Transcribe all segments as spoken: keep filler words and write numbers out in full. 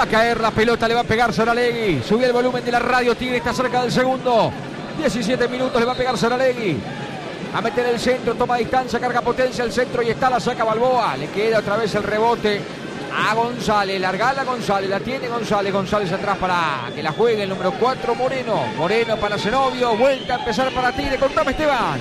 Va a caer la pelota, le va a pegar Saralegui. Subió el volumen de la radio, Tigre está cerca del segundo. diecisiete minutos, le va a pegar Saralegui. A meter el centro, toma distancia, carga potencia el centro y está, la saca Balboa. Le queda otra vez el rebote a González. Largala González, la tiene González. González atrás para que la juegue el número cuatro, Moreno. Moreno para Zenobio, vuelta a empezar para Tigre. Contame, Esteban.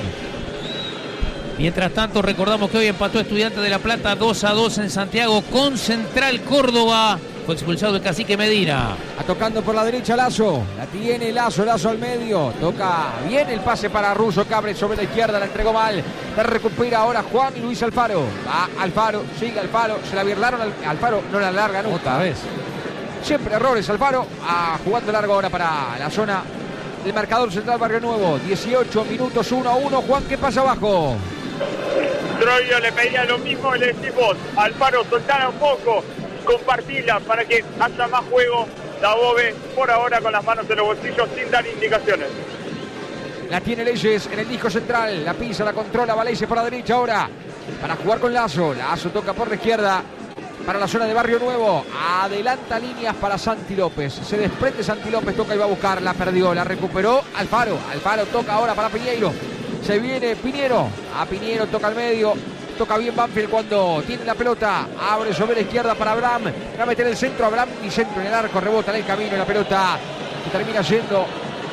Mientras tanto, recordamos que hoy empató Estudiantes de La Plata dos a dos en Santiago con Central Córdoba. Fue expulsado el cacique Medina. A tocando por la derecha Lazo. La tiene Lazo, Lazo al medio. Toca bien el pase para Russo. Cabre sobre la izquierda, la entregó mal. La recupera ahora Juan Luis Alfaro. Va Alfaro, sigue Alfaro. Se la birlaron al Alfaro, no la larga nunca. Otra vez. Siempre errores Alfaro. Ah, jugando largo ahora para la zona del marcador central Barrio Nuevo. dieciocho minutos, uno a uno. Juan, ¿qué pasa abajo? Troilo le pedía lo mismo, le decimos, Alfaro, soltala un poco, compartila para que haya más juego. Dabove por ahora con las manos en los bolsillos sin dar indicaciones. La tiene Leyes en el disco central, la pisa, la controla, va Leyes por la derecha ahora para jugar con Lazo. Lazo toca por la izquierda para la zona de Barrio Nuevo. Adelanta líneas para Santi López. Se desprende Santi López, toca y va a buscar, la perdió, la recuperó Alfaro. Alfaro toca ahora para Piñeiro. Se viene Piñero, a Piñero toca al medio, toca bien Banfield cuando tiene la pelota, abre sobre la izquierda para Abraham, va a meter el centro, Abraham y centro en el arco, rebota en el camino, la pelota que termina yendo,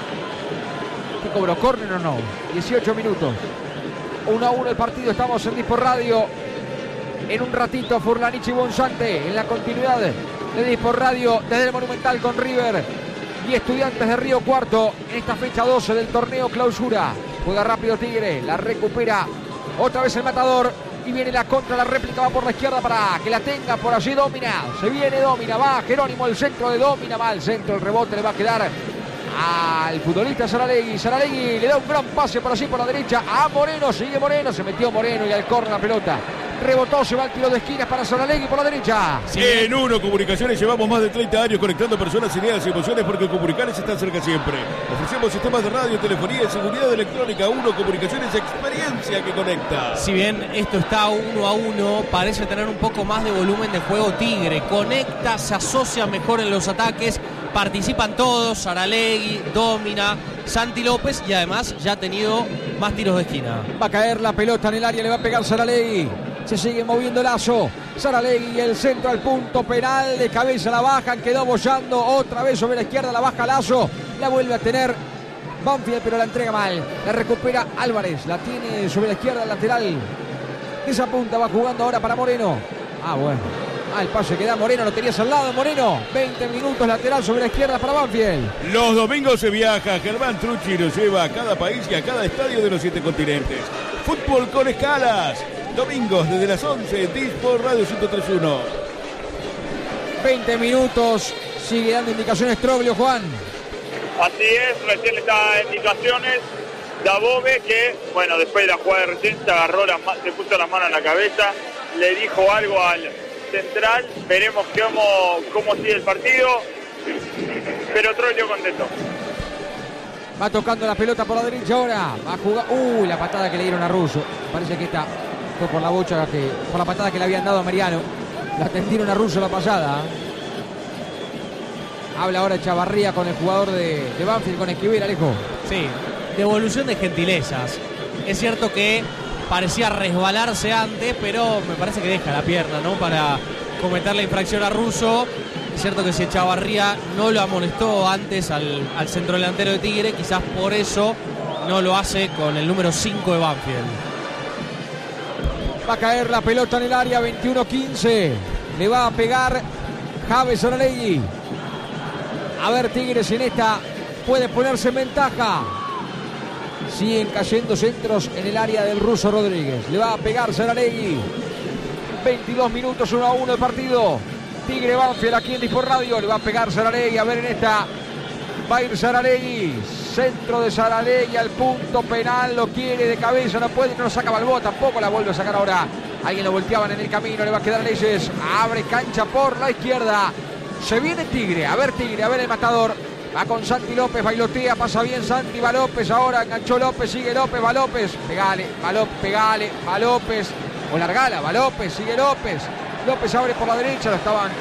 ¿qué cobró? ¿Córner o no? dieciocho minutos, uno a uno el partido, estamos en Dispor Radio, en un ratito Furlanich y Bonzante, en la continuidad de Dispor Radio, desde el Monumental con River y Estudiantes de Río Cuarto, en esta fecha doce del torneo Clausura. Juega rápido Tigre, la recupera otra vez el Matador y viene la contra, la réplica va por la izquierda para que la tenga por allí Domina, se viene Domina, va Jerónimo, el centro de Domina, va al centro, el rebote le va a quedar al futbolista Saralegui, Saralegui le da un gran pase por allí por la derecha a Moreno, sigue Moreno, se metió Moreno y al córner la pelota. Rebotó, se va el tiro de esquinas para Saralegui por la derecha. Sí. En Uno Comunicaciones llevamos más de treinta años conectando personas, ideas y emociones porque comunicarles está cerca siempre. Ofrecemos sistemas de radio, telefonía y seguridad electrónica. Uno Comunicaciones, experiencia que conecta. Si bien esto está uno a uno, parece tener un poco más de volumen de juego Tigre. Conecta, se asocia mejor en los ataques, participan todos, Saralegui, Domina, Santi López y además ya ha tenido más tiros de esquina. Va a caer la pelota en el área, le va a pegar Saralegui. Se sigue moviendo Lazo. Saralegui, el centro al punto penal. De cabeza la bajan, quedó bollando. Otra vez sobre la izquierda la baja Lazo. La vuelve a tener Banfield, pero la entrega mal. La recupera Álvarez. La tiene sobre la izquierda el lateral. Esa punta va jugando ahora para Moreno. Ah, bueno. Ah, el pase que da Moreno, lo tenías al lado, Moreno. veinte minutos lateral sobre la izquierda para Banfield. Los domingos se viaja. Germán Trucci nos lleva a cada país y a cada estadio de los siete continentes. Fútbol con escalas. Domingos desde las once, Dispor Radio ciento tres punto uno. veinte minutos, sigue dando indicaciones Troglio, Juan. Así es, recién le da indicaciones Dabove que, bueno, después de la jugada de recién se agarró, las, se puso las manos en la cabeza, le dijo algo al central, veremos cómo, cómo sigue el partido, pero Troglio contento. Va tocando la pelota por la derecha ahora, va a jugar, uh, la patada que le dieron a Russo, parece que está... fue por la bocha que, por la patada que le habían dado a Mariano. La atendieron a Russo la pasada. Habla ahora Chavarría con el jugador de, de Banfield, con Esquivel, Alejo. Sí, devolución de gentilezas. Es cierto que parecía resbalarse antes, pero me parece que deja la pierna, ¿no? Para cometer la infracción a Russo. Es cierto que si Chavarría no lo amonestó antes al, al centro delantero de Tigre, quizás por eso no lo hace con el número cinco de Banfield. Va a caer la pelota en el área, veintiuno quince. Le va a pegar Javes Saralegui. A ver, Tigres en esta puede ponerse en ventaja. Siguen cayendo centros en el área del Russo Rodríguez. Le va a pegar Saralegui. veintidós minutos, uno a uno el partido. Tigre Banfield aquí en Dispor Radio. Le va a pegar Saralegui. A ver en esta. Va a ir Saralegui. Centro de Saralegui al punto penal. Lo quiere de cabeza. No puede. No lo saca Balboa. Tampoco la vuelve a sacar ahora. Alguien lo volteaban en el camino. Le va a quedar Leyes. Abre cancha por la izquierda. Se viene Tigre. A ver Tigre. A ver el Matador. Va con Santi López. Bailotea. Pasa bien Santi. Va López. Ahora enganchó López. Sigue López. Va López. Pegale. Va López. Pegale. Va López. O largala. Va López. Sigue López. López abre por la derecha. Lo estaban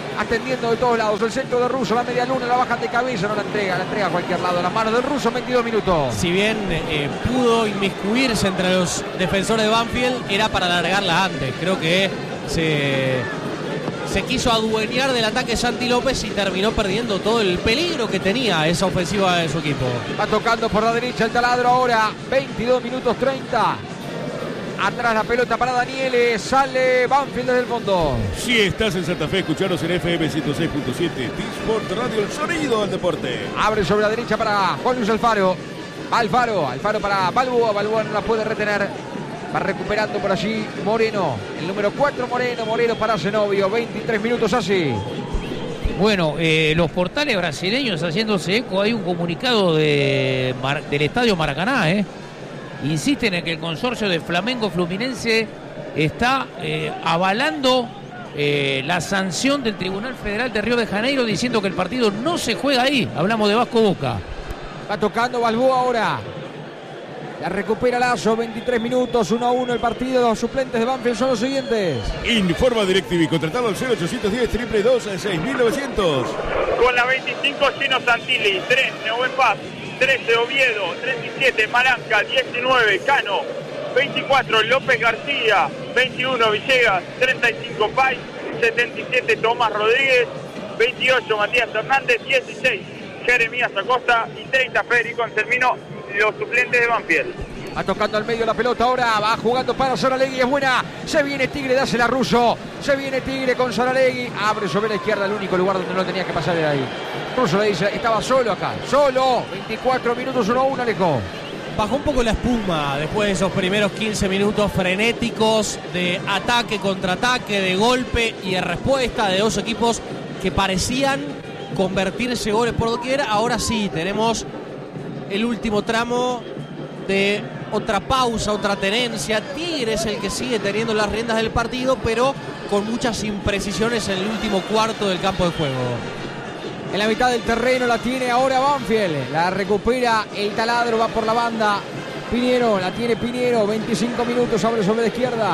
atendiendo de todos lados. El centro de Russo, la media luna, la bajan de cabeza, no la entrega, la entrega a cualquier lado. Las manos del Russo, veintidós minutos. Si bien eh, pudo inmiscuirse entre los defensores de Banfield, era para alargarla antes. Creo que se, se quiso adueñar del ataque Santi López y terminó perdiendo todo el peligro que tenía esa ofensiva de su equipo. Va tocando por la derecha el taladro ahora, veintidós minutos treinta. Atrás la pelota para Daniele, sale Banfield desde el fondo. Si estás en Santa Fe, escucharos en F M ciento seis punto siete, T-Sport Radio, el sonido del deporte. Abre sobre la derecha para Juan Luis Alfaro. Alfaro, Alfaro para Balboa, Balboa no la puede retener. Va recuperando por allí Moreno, el número cuatro Moreno, Moreno para Zenobio, veintitrés minutos así. Bueno, eh, los portales brasileños haciéndose eco, hay un comunicado de, del Estadio Maracaná, ¿eh? Insisten en que el consorcio de Flamengo Fluminense está eh, avalando eh, la sanción del Tribunal Federal de Río de Janeiro, diciendo que el partido no se juega ahí. Hablamos de Vasco Boca. Va tocando Balboa ahora. La recupera Lazo, veintitrés minutos, uno a uno el partido. Los suplentes de Banfield son los siguientes. Informa DirecTV, contratalo al cero ochocientos diez, triple dos, seis mil novecientos. Con la veinticinco, Gino Santilli, tres, Neuwen Paz, trece, Oviedo, treinta y siete, Maranca, diecinueve, Cano, veinticuatro, López García, veintiuno, Villegas, treinta y cinco, Pais, setenta y siete, Tomás Rodríguez, veintiocho, Matías Hernández, dieciséis, Jeremías Acosta y treinta, Federico Anselmino, los suplentes de Banfield. Va tocando al medio la pelota ahora, va jugando para Saralegui, es buena, se viene Tigre, dásela a Russo, se viene Tigre con Saralegui, abre sobre la izquierda, el único lugar donde no tenía que pasar era ahí. Russo le dice, estaba solo acá, solo, veinticuatro minutos, uno a uno, Alejo. Bajó un poco la espuma después de esos primeros quince minutos frenéticos de ataque, contraataque, de golpe y de respuesta de dos equipos que parecían convertirse goles por doquier. Ahora sí, tenemos el último tramo de otra pausa, otra tenencia. Tigre es el que sigue teniendo las riendas del partido, pero con muchas imprecisiones en el último cuarto del campo de juego. En la mitad del terreno la tiene ahora Banfield. La recupera el taladro, va por la banda. Piñero, la tiene Piñero. veinticinco minutos, abre sobre la izquierda.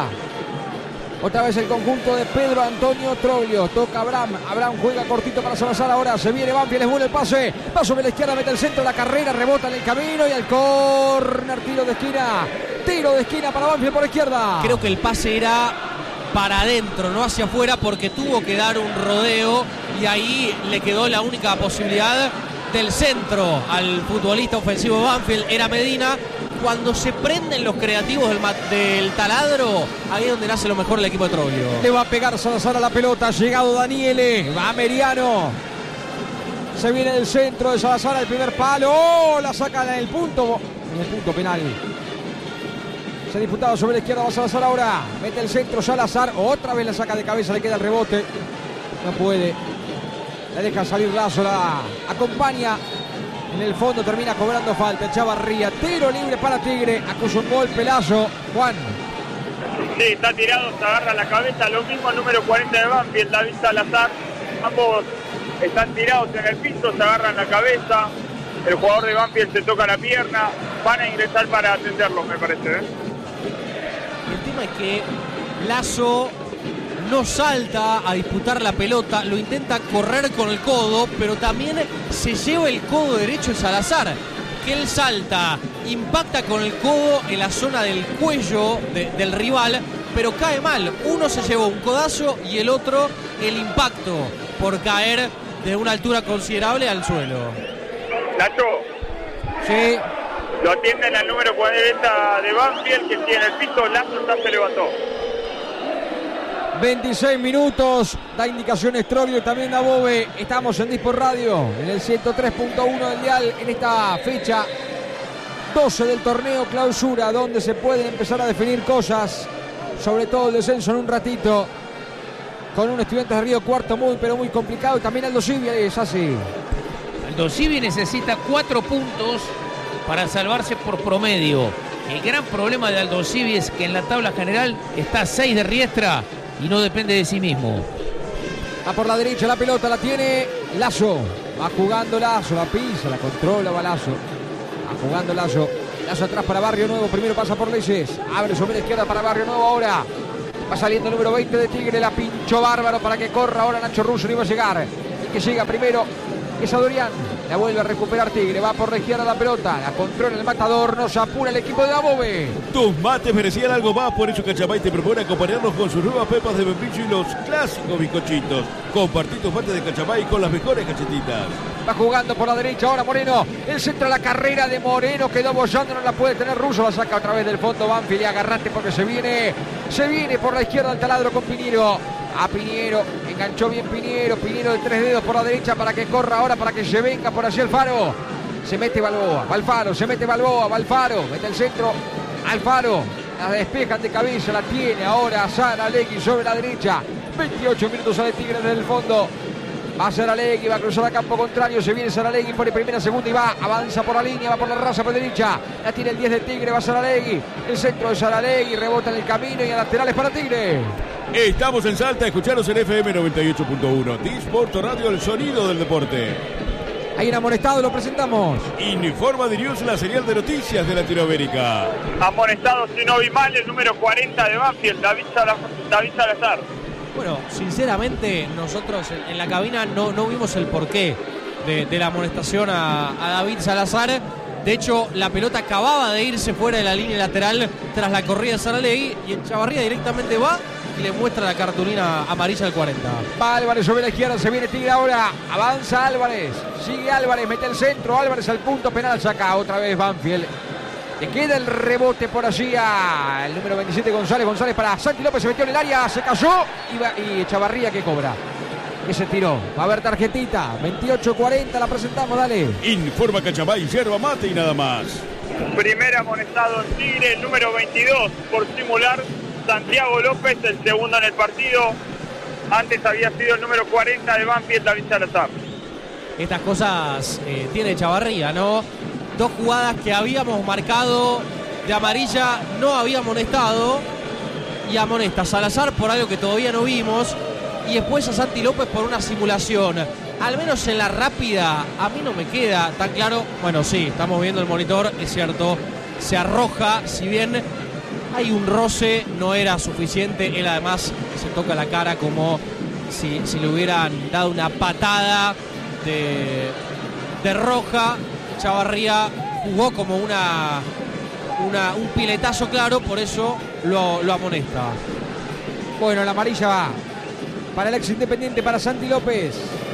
Otra vez el conjunto de Pedro Antonio Troglio. Toca Abraham. Abraham juega cortito para Salazar ahora. Se viene Banfield, es bueno el pase. Va sobre la izquierda, mete el centro, la carrera, rebota en el camino y al córner, tiro de esquina. Tiro de esquina para Banfield por izquierda. Creo que el pase era para adentro, no hacia afuera, porque tuvo que dar un rodeo y ahí le quedó la única posibilidad del centro al futbolista ofensivo Banfield, era Medina. Cuando se prenden los creativos del, del taladro, ahí es donde nace lo mejor el equipo de Troglio. Le va a pegar Salazar a la pelota, ha llegado Daniele, va Meriano. Se viene del centro de Salazar al primer palo, ¡oh! La saca en el punto, en el punto penal. Se ha disputado sobre la izquierda, va Salazar ahora. Mete el centro Salazar. Otra vez la saca de cabeza, le queda el rebote. No puede. Le deja salir Lazo, la acompaña. En el fondo termina cobrando falta. Chavarría. Tiro libre para Tigre. Acusa un golpe Lazo. Juan. Sí, está tirado, se agarra la cabeza. Lo mismo el número cuarenta de Banfield, David Salazar. Ambos están tirados en el piso, se agarran la cabeza. El jugador de Banfield se toca la pierna. Van a ingresar para atenderlos, me parece, ¿eh? El tema es que Lazo no salta a disputar la pelota, lo intenta correr con el codo, pero también se lleva el codo derecho de Salazar, que él salta, impacta con el codo en la zona del cuello de, del rival, pero cae mal. Uno se llevó un codazo y el otro el impacto por caer de una altura considerable al suelo. Nacho. Sí. Lo atienden al número cuarenta de Banfield, que tiene el piso. Lazo ya se levantó. veintiséis minutos, da indicaciones Troglio y también da Bove. Estamos en Disport Radio, en el ciento tres punto uno del dial, en esta fecha doce del torneo clausura, donde se pueden empezar a definir cosas, sobre todo el descenso en un ratito, con un Estudiantes de Río cuarto muy, pero muy complicado, y también Aldo Civi es así. Aldo Civi necesita cuatro puntos para salvarse por promedio. El gran problema de Aldo Civi es que en la tabla general está a seis de Riestra y no depende de sí mismo. Va por la derecha la pelota, la tiene Lazo. Va jugando Lazo, la pisa, la controla, va Lazo. Va jugando Lazo. Lazo atrás para Barrio Nuevo, primero pasa por Leyes. Abre sobre la izquierda para Barrio Nuevo ahora. Va saliendo el número veinte de Tigre, la pinchó bárbaro para que corra ahora Nacho Russo, no iba a llegar. Y que llega primero es Adorián. La vuelve a recuperar Tigre, va por la izquierda la pelota, la controla el matador, nos apura el equipo de Dabove. Tus mates merecían algo más, por eso Cachamay te propone acompañarnos con sus nuevas pepas de membrillo y los clásicos bizcochitos. Compartí tus mates de Cachamay con las mejores galletitas. Va jugando por la derecha ahora Moreno, el centro a la carrera de Moreno, quedó bollando, no la puede tener Russo, la saca otra vez del fondo Banfield y agarrate porque se viene, se viene por la izquierda el taladro con Piñero. A Piñero, enganchó bien Piñero, Piñero de tres dedos por la derecha para que corra ahora, para que se venga por allí Alfaro. Se mete Balboa, Alfaro, se mete Balboa, Alfaro, mete el centro, Alfaro, la despejan de cabeza, la tiene ahora Saralegui sobre la derecha. veintiocho minutos sale Tigre desde el fondo. Va Saralegui, va a cruzar a campo contrario, se viene Saralegui por el primera, segunda y va, avanza por la línea, va por la raza por derecha, la tiene el diez de Tigre, va Saralegui, el centro de Saralegui, rebota en el camino y a laterales para Tigre. Estamos en Salta, escucharos en F M noventa y ocho punto uno, Disport Radio, el sonido del deporte. Hay un amonestado, lo presentamos. Informa de News, la señal de noticias de Latinoamérica. Amonestado, si no vi mal, el número cuarenta de Banfield, David, Sala, David Salazar. Bueno, sinceramente nosotros en, en la cabina no, no vimos el porqué de, de la amonestación a, a David Salazar. De hecho, la pelota acababa de irse fuera de la línea lateral tras la corrida de Saralegui y Chavarría directamente va y le muestra la cartulina amarilla al cuarenta. Va Álvarez sobre la izquierda, se viene Tigre ahora, avanza Álvarez, sigue Álvarez, mete el centro, Álvarez al punto penal, saca otra vez Banfield. Le queda el rebote por allí al número veintisiete González, González para Santi López, se metió en el área, se cayó y, va, y Chavarría que cobra. Que se tiró, va a haber tarjetita, veintiocho cuarenta, la presentamos, dale. Informa Cachamay, yerba mate y nada más. Primer amonestado en Tigre, el número veintidós por simular, Santiago López, el segundo en el partido. Antes había sido el número cuarenta de Banfield, David Salazar. Estas cosas eh, tiene Chavarría, ¿no? Dos jugadas que habíamos marcado de amarilla, no había amonestado y amonesta Salazar por algo que todavía no vimos y después a Santi López por una simulación. Al menos en la rápida a mí no me queda tan claro. Bueno, sí, estamos viendo el monitor, es cierto, se arroja, si bien hay un roce, no era suficiente. Él además se toca la cara como si, si le hubieran dado una patada de, de roja. Chavarría jugó como una, una un piletazo claro, por eso lo, lo amonesta. Bueno, la amarilla va para el ex Independiente, para Santi López,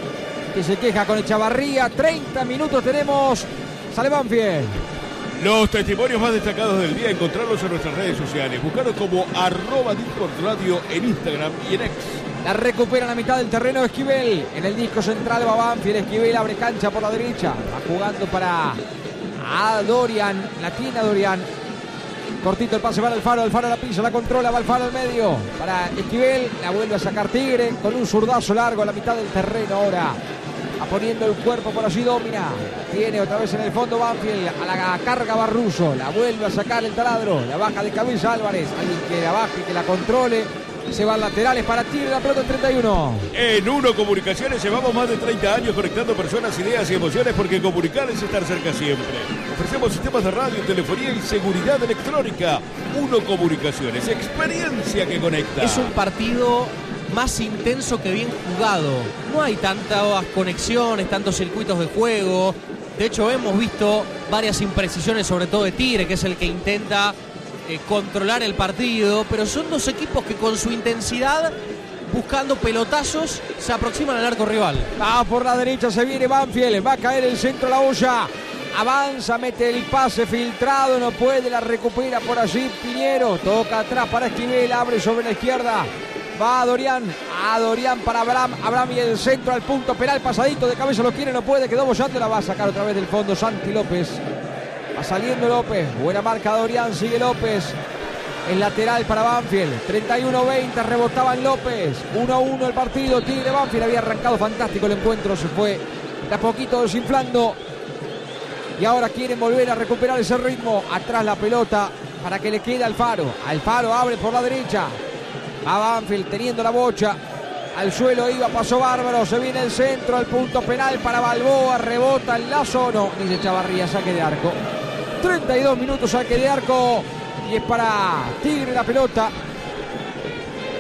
que se queja con el Chavarría. treinta minutos tenemos, sale Banfield. Los testimonios más destacados del día, encontrarlos en nuestras redes sociales. Buscarlos como arroba Disport Radio en Instagram y en X. La recupera en la mitad del terreno Esquivel. En el disco central va Banfield. Esquivel abre cancha por la derecha. Va jugando para Adorián. La tiene Adorián. Cortito el pase para Alfaro. Alfaro la pisa, la controla. Va Alfaro al medio. Para Esquivel. La vuelve a sacar Tigre con un zurdazo largo a la mitad del terreno ahora. Va poniendo el cuerpo por allí, domina. Tiene otra vez en el fondo Banfield. A la carga va Russo. La vuelve a sacar el taladro. La baja de cabeza Álvarez. Alguien que la baje y que la controle. Se van laterales para Tigre, la pelota en treinta y uno. En Uno Comunicaciones llevamos más de treinta años conectando personas, ideas y emociones, porque comunicar es estar cerca siempre. Ofrecemos sistemas de radio, telefonía y seguridad electrónica. Uno Comunicaciones, experiencia que conecta. Es un partido más intenso que bien jugado. No hay tantas conexiones, tantos circuitos de juego. De hecho, hemos visto varias imprecisiones, sobre todo de Tigre, que es el que intenta Eh, controlar el partido, pero son dos equipos que con su intensidad, buscando pelotazos, se aproximan al arco rival. Va por la derecha, se viene Banfield, va a caer el centro a la olla, avanza, mete el pase filtrado, no puede, la recupera por allí Piñero, toca atrás para Esquivel, abre sobre la izquierda, va a Dorián, a Dorián para Abraham, Abraham y el centro al punto penal, pasadito de cabeza, lo quiere, no puede, quedó bollando, la va a sacar otra vez del fondo Santi López. Va saliendo López, buena marca Dorián, sigue López, el lateral para Banfield, treinta y uno veinte, rebotaban López, uno a uno el partido, Tigre Banfield, había arrancado fantástico el encuentro, se fue de a poquito desinflando y ahora quieren volver a recuperar ese ritmo, atrás la pelota para que le quede Alfaro, Alfaro abre por la derecha, a Banfield teniendo la bocha, al suelo iba, pasó bárbaro, se viene el centro, al punto penal para Balboa, rebota el lazo, no, dice Chavarría, saque de arco. treinta y dos minutos, saque de arco y es para Tigre la pelota.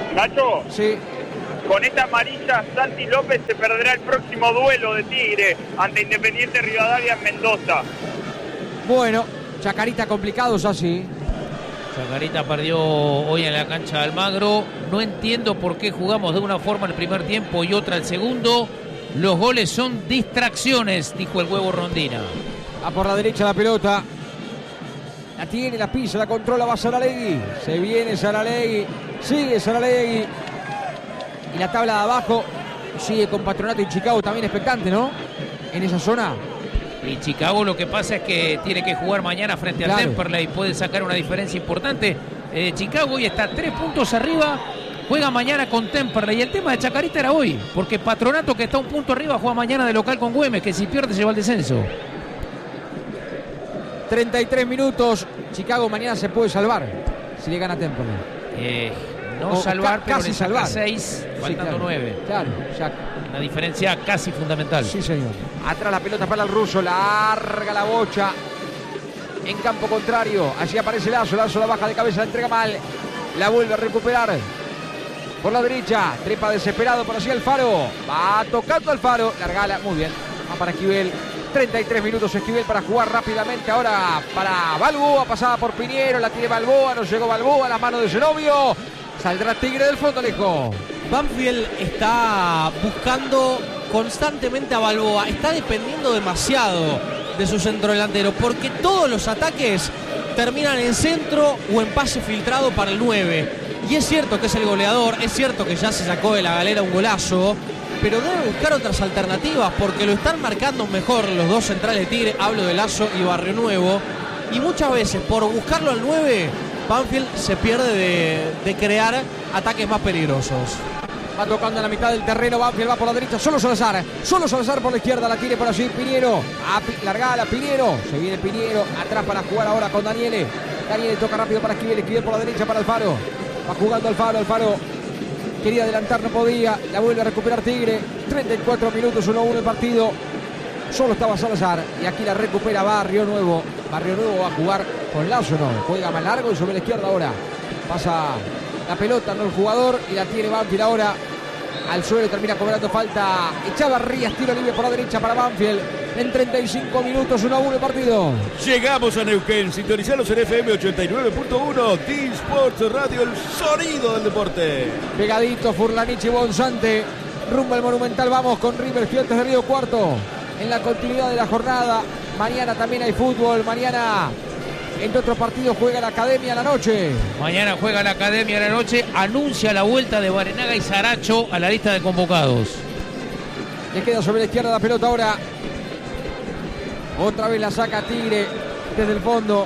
Nacho, Sí. con esta amarilla Santi López se perderá el próximo duelo de Tigre ante Independiente Rivadavia en Mendoza. Bueno, Chacarita complicado, así. Chacarita perdió hoy en la cancha de Almagro. No entiendo por qué jugamos de una forma el primer tiempo y otra el segundo. Los goles son distracciones, dijo el Huevo Rondina. A por la derecha la pelota. La tiene, la pisa, la controla, va Saralegui. Se viene Saralegui. Sigue Saralegui. Y la tabla de abajo sigue con Patronato y Chicago también expectante, ¿no? En esa zona. Y Chicago lo que pasa es que tiene que jugar mañana frente Claro. a Temperley y puede sacar una diferencia importante. Eh, Chicago hoy está tres puntos arriba, juega mañana con Temperley. Y el tema de Chacarita era hoy, porque Patronato, que está un punto arriba, juega mañana de local con Güemes, que si pierde se va al descenso. treinta y tres minutos. Chicago mañana se puede salvar si le gana Temperley. Eh, no O salvar, ca- pero casi le saca salvar. seis, Sí, faltando claro. nueve. Claro, ya. Una diferencia casi fundamental. Sí, señor. Atrás la pelota para el ruso. Larga la bocha. En campo contrario. Allí aparece Lazo. Lazo la baja de cabeza. La entrega mal. La vuelve a recuperar. Por la derecha. Trepa desesperado por allí Alfaro. Va tocando Alfaro. Largala. Muy bien. Va para Esquivel. treinta y tres minutos Esquivel para jugar rápidamente. Ahora para Balboa. Pasada por Piñero. La tiene Balboa. No llegó Balboa. A la mano de Zenobio. Saldrá Tigre del fondo, Alejo. Banfield está buscando constantemente a Balboa, está dependiendo demasiado de su centro delantero, porque todos los ataques terminan en centro o en pase filtrado para el nueve. Y es cierto que es el goleador, es cierto que ya se sacó de la galera un golazo, pero debe buscar otras alternativas, porque lo están marcando mejor los dos centrales de Tigre, hablo de Lazo y Barrio Nuevo, y muchas veces por buscarlo al nueve, Banfield se pierde de, de crear ataques más peligrosos. Va tocando en la mitad del terreno. Banfield va por la derecha. Solo Salazar. Solo Salazar por la izquierda. La tiene por allí Piñero. A Pi- largala Piñero. Se viene Piñero. Atrás para jugar ahora con Daniele. Daniele toca rápido para Esquivel. Esquivel por la derecha para Alfaro. Va jugando Alfaro. Alfaro quería adelantar, no podía. La vuelve a recuperar Tigre. treinta y cuatro minutos, uno a uno el partido. Solo estaba Salazar. Y aquí la recupera Barrio Nuevo. Barrio Nuevo va a jugar con Lazo. No. Juega más largo y sobre la izquierda ahora. Pasa la pelota, no el jugador. Y la tiene Banfield ahora. Al suelo termina cobrando falta Echavarrías, tiro libre por la derecha para Banfield. En treinta y cinco minutos, uno a uno el partido. Llegamos a Neuquén, sintonizalos en F M ochenta y nueve punto uno, T-Sports Radio, el sonido del deporte. Pegadito, Furlanich y Bonsante. Rumbo al Monumental, vamos con River Estudiantes de Río Cuarto. En la continuidad de la jornada. Mañana también hay fútbol. Mañana, entre otros partidos, juega la Academia a la noche. Mañana juega la Academia a la noche, anuncia la vuelta de Barenaga y Saracho a la lista de convocados. Le queda sobre la izquierda la pelota ahora. Otra vez la saca Tigre desde el fondo.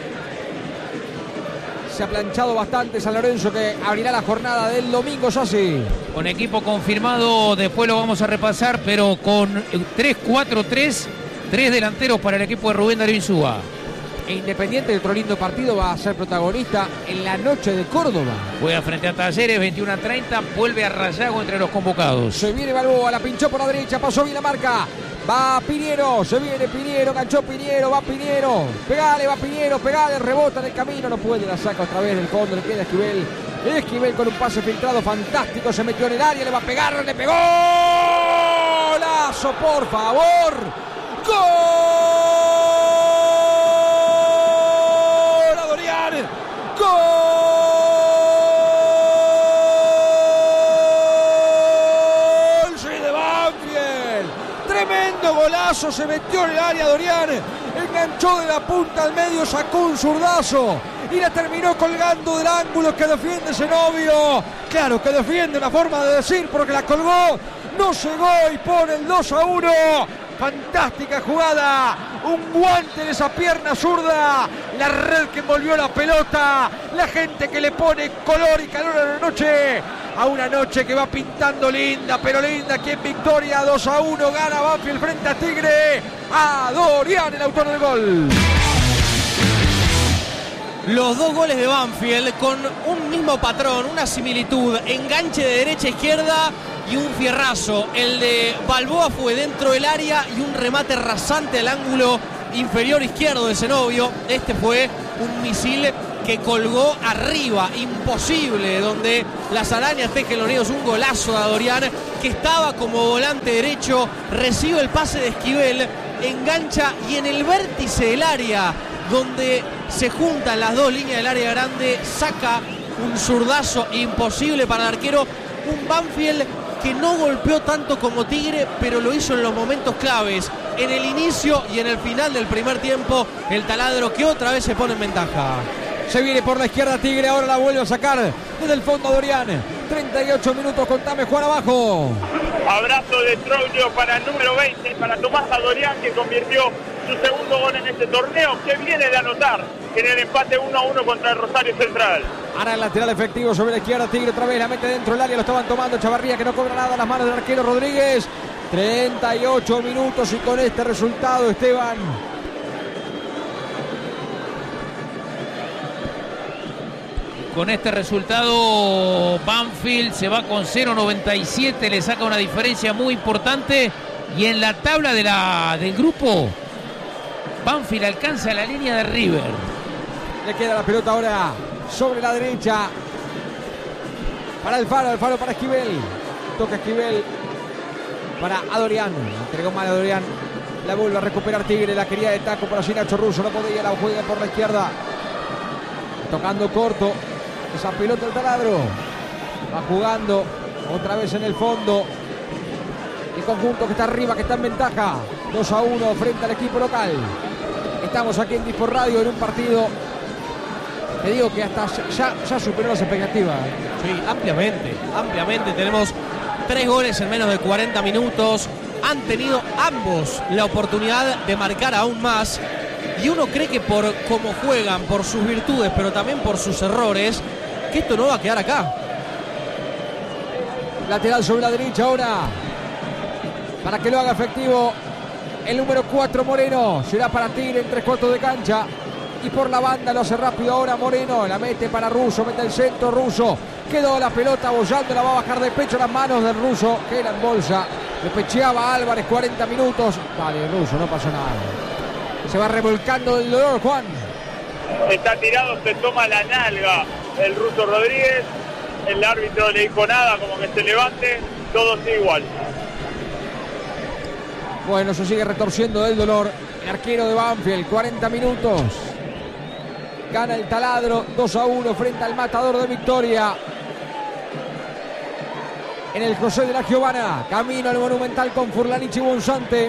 Se ha planchado bastante San Lorenzo, que abrirá la jornada del domingo, Sassi. Con equipo confirmado, después lo vamos a repasar, pero con tres cuatro tres, tres delanteros para el equipo de Rubén Darío Insúa. E Independiente, otro lindo partido, va a ser protagonista en la noche de Córdoba. Juega frente a Talleres, veintiuno a treinta, vuelve a Rayago entre los convocados. Se viene Balboa, la pinchó por la derecha, pasó bien la marca. Va Piñero, se viene Piñero, ganchó Piñero, va Piñero. Pegale, va Piñero, pegale, rebota en el camino, no puede, la saca otra vez del fondo, le queda Esquivel. Esquivel con un pase filtrado fantástico, se metió en el área, le va a pegar, le pegó. ¡Golazo, por favor! ¡Gol! ¡A Dorian! ¡Gol! ¡Sí, de Banfield! Tremendo golazo, se metió en el área Dorian, enganchó de la punta al medio, sacó un zurdazo y la terminó colgando del ángulo que defiende Zenobio. Claro que defiende, una forma de decir, porque la colgó, no llegó y pone el dos a uno. Fantástica jugada, un guante de esa pierna zurda, la red que envolvió la pelota, la gente que le pone color y calor a la noche, a una noche que va pintando linda, pero linda, aquí en Victoria. Dos a uno gana Banfield frente a Tigre. A Dorian, el autor del gol. Los dos goles de Banfield con un mismo patrón, una similitud, enganche de derecha a izquierda y un fierrazo. El de Balboa fue dentro del área y un remate rasante al ángulo inferior izquierdo de Zenobio. Este fue un misil que colgó arriba, imposible, donde las arañas tejen los nidos. Un golazo de Adorián, que estaba como volante derecho, recibe el pase de Esquivel, engancha y en el vértice del área, donde se juntan las dos líneas del área grande, saca un zurdazo imposible para el arquero. Un Banfield que no golpeó tanto como Tigre, pero lo hizo en los momentos claves, en el inicio y en el final del primer tiempo. El Taladro que otra vez se pone en ventaja. Se viene por la izquierda Tigre, ahora la vuelve a sacar desde el fondo Adorián. treinta y ocho minutos, contame Juan abajo. Abrazo de Troglio para el número veinte, para Tomás Adorián, que convirtió su segundo gol en este torneo, que viene de anotar en el empate uno a uno contra el Rosario Central. Ahora el lateral efectivo sobre la izquierda, Tigre otra vez la mete dentro del área, lo estaban tomando Chavarría, que no cobra nada a las manos del arquero Rodríguez. treinta y ocho minutos y con este resultado, Esteban, con este resultado Banfield se va con cero noventa y siete, le saca una diferencia muy importante, y en la tabla de la, del grupo Banfield alcanza la línea de River. Le queda la pelota ahora sobre la derecha para Alfaro, Alfaro para Esquivel, toca Esquivel para Adorián, entregó mal a Adorián, la vuelve a recuperar Tigre, la quería de taco para Nacho Russo, no podía, la juega por la izquierda, tocando corto esa pelota el Taladro, va jugando otra vez en el fondo el conjunto que está arriba, que está en ventaja, dos a uno frente al equipo local. Estamos aquí en Dispor Radio en un partido, te digo que hasta ya, ya superó las expectativas. Sí, ampliamente, ampliamente. Tenemos tres goles en menos de cuarenta minutos. Han tenido ambos la oportunidad de marcar aún más. Y uno cree que por cómo juegan, por sus virtudes, pero también por sus errores, que esto no va a quedar acá. Lateral sobre la derecha ahora, para que lo haga efectivo el número cuatro Moreno. Será para Tigre en tres cuartos de cancha. Y por la banda lo hace rápido ahora Moreno. La mete para Russo, mete el centro Russo. Quedó la pelota bollando, la va a bajar de pecho las manos del Russo, que la embolsa. Le pecheaba Álvarez, cuarenta minutos. Vale, Russo, no pasó nada. Se va revolcando del dolor, Juan. Está tirado, se toma la nalga el Russo Rodríguez. El árbitro le dijo nada, como que se levante. Todo sigue igual. Bueno, se sigue retorciendo del dolor el arquero de Banfield. cuarenta minutos. Gana el Taladro dos a uno frente al Matador de Victoria. En el José de la Giovana. Camino al Monumental con Furlan y Chibonzante.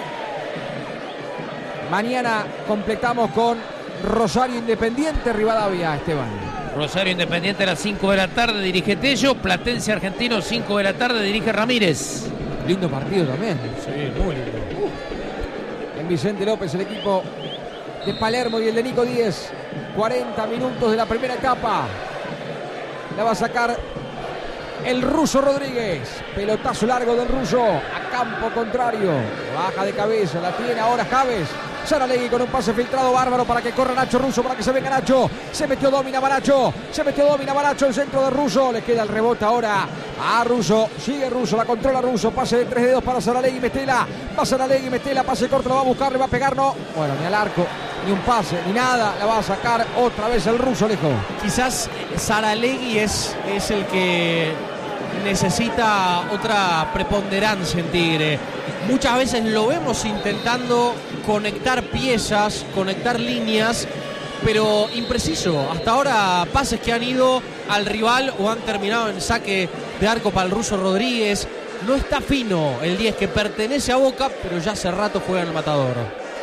Mañana completamos con Rosario Independiente Rivadavia, Esteban. Rosario Independiente a las cinco de la tarde dirige Tello. Platense Argentino cinco de la tarde dirige Ramírez. Lindo partido también. Sí, muy lindo. En Vicente López el equipo de Palermo y el de Nico Díez. cuarenta minutos de la primera etapa. La va a sacar el Russo Rodríguez. Pelotazo largo del Russo a campo contrario. Baja de cabeza, la tiene ahora Javes. Saralegui con un pase filtrado bárbaro para que corra Nacho Russo, para que se venga Nacho. Se metió Domina Baracho. Se metió Domina Baracho, el centro de Russo. Le queda el rebote ahora a Russo. Sigue Russo, la controla Russo. Pase de tres dedos para Saralegui, Mestela. Va Saralegui, Mestela, pase corto, lo va a buscar, le va a pegar, no. Bueno, ni al arco, ni un pase, ni nada. La va a sacar otra vez el Russo, lejos. Quizás Saralegui es, es el que necesita otra preponderancia en Tigre. Muchas veces lo vemos intentando conectar piezas, conectar líneas, pero impreciso. Hasta ahora pases que han ido al rival o han terminado en saque de arco para el Russo Rodríguez. No está fino el diez, que pertenece a Boca, pero ya hace rato juega en el Matador.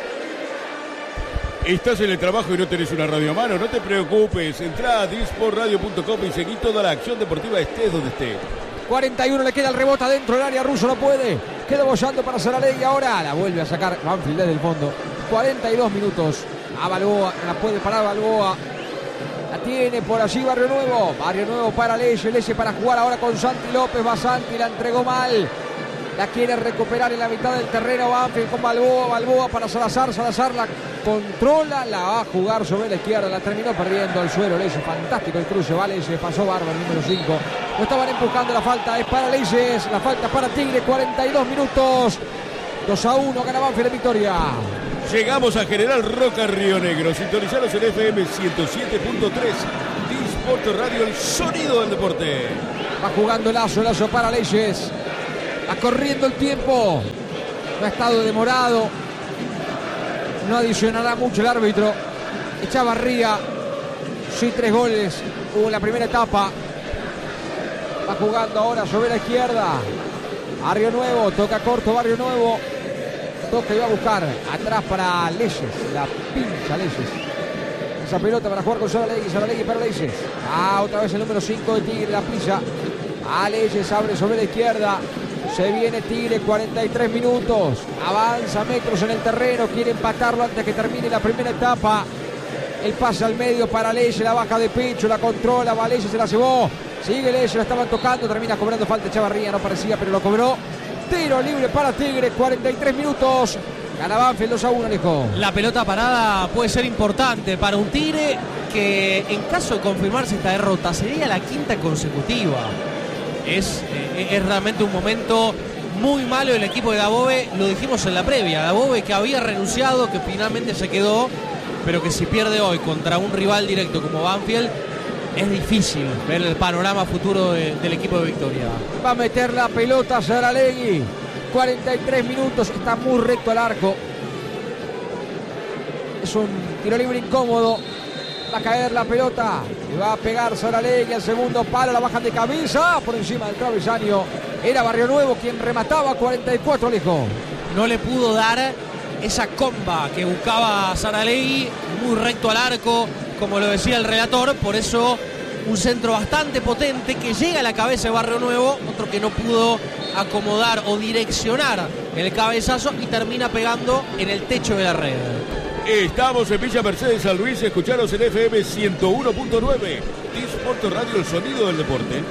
¿Estás en el trabajo y no tenés una radio a mano? No te preocupes, entrá a dispor radio punto com y seguí toda la acción deportiva estés donde estés. cuarenta y uno, le queda el rebote adentro del área, Russo no puede. Queda bollando para Saralegui ahora. La vuelve a sacar Banfield desde el fondo. cuarenta y dos minutos. A Balboa, la puede parar Balboa. La tiene por allí Barrio Nuevo. Barrio Nuevo para Leye. Leye para jugar ahora con Santi López. Va Santi, la entregó mal. La quiere recuperar en la mitad del terreno Banfield con Balboa. Balboa para Salazar. Salazar la controla. La va a jugar sobre la izquierda. La terminó perdiendo al suelo Leye. Fantástico el cruce. Va Leye. Pasó bárbaro el número cinco. Lo estaban empujando. La falta es para Leyes. La falta para Tigre. cuarenta y dos minutos. dos a uno. Gana Banfield en Victoria. Llegamos a General Roca, Río Negro. Sintonizados en F M ciento siete punto tres. Disport Radio, el sonido del deporte. Va jugando Lazo, Lazo para Leyes. Va corriendo el tiempo. No ha estado demorado. No adicionará mucho el árbitro. Echavarría. Sí, tres goles hubo en la primera etapa. Va jugando ahora sobre la izquierda. Barrio Nuevo, toca corto Barrio Nuevo. Toca y va a buscar atrás para Leyes. La pincha Leyes. Esa pelota para jugar con Saralegui. Saralegui para Leyes. Ah, otra vez el número cinco de Tigre, la pilla. A Leyes, abre sobre la izquierda. Se viene Tigre, cuarenta y tres minutos. Avanza metros en el terreno. Quiere empatarlo antes que termine la primera etapa. El pase al medio para Leyes. La baja de pecho, la controla. Va Leyes, se la llevó. Sigue Leyes, la estaban tocando. Termina cobrando falta Echavarría. No parecía, pero lo cobró. Tiro libre para Tigre, cuarenta y tres minutos. Gana Banfield dos a uno, Alejo. La pelota parada puede ser importante para un Tigre que, en caso de confirmarse esta derrota, sería la quinta consecutiva. Es, eh, es realmente un momento muy malo el equipo de Dabove. Lo dijimos en la previa. Dabove, que había renunciado, que finalmente se quedó, pero que si pierde hoy contra un rival directo como Banfield, es difícil ver el panorama futuro de, del equipo de Victoria. Va a meter la pelota Saralegui. cuarenta y tres minutos, está muy recto al arco. Es un tiro libre incómodo. Va a caer la pelota. Y va a pegar Saralegui al segundo palo. La bajan de cabeza por encima del travesaño. Era Barrio Nuevo quien remataba. cuarenta y cuatro, Alejo. No le pudo dar esa comba que buscaba Saralegui, muy recto al arco, como lo decía el relator. Por eso un centro bastante potente que llega a la cabeza de Barrio Nuevo, otro que no pudo acomodar o direccionar el cabezazo y termina pegando en el techo de la red. Estamos en Villa Mercedes, San Luis. Escucharos en F M ciento uno punto nueve. Disport Radio, el sonido del deporte.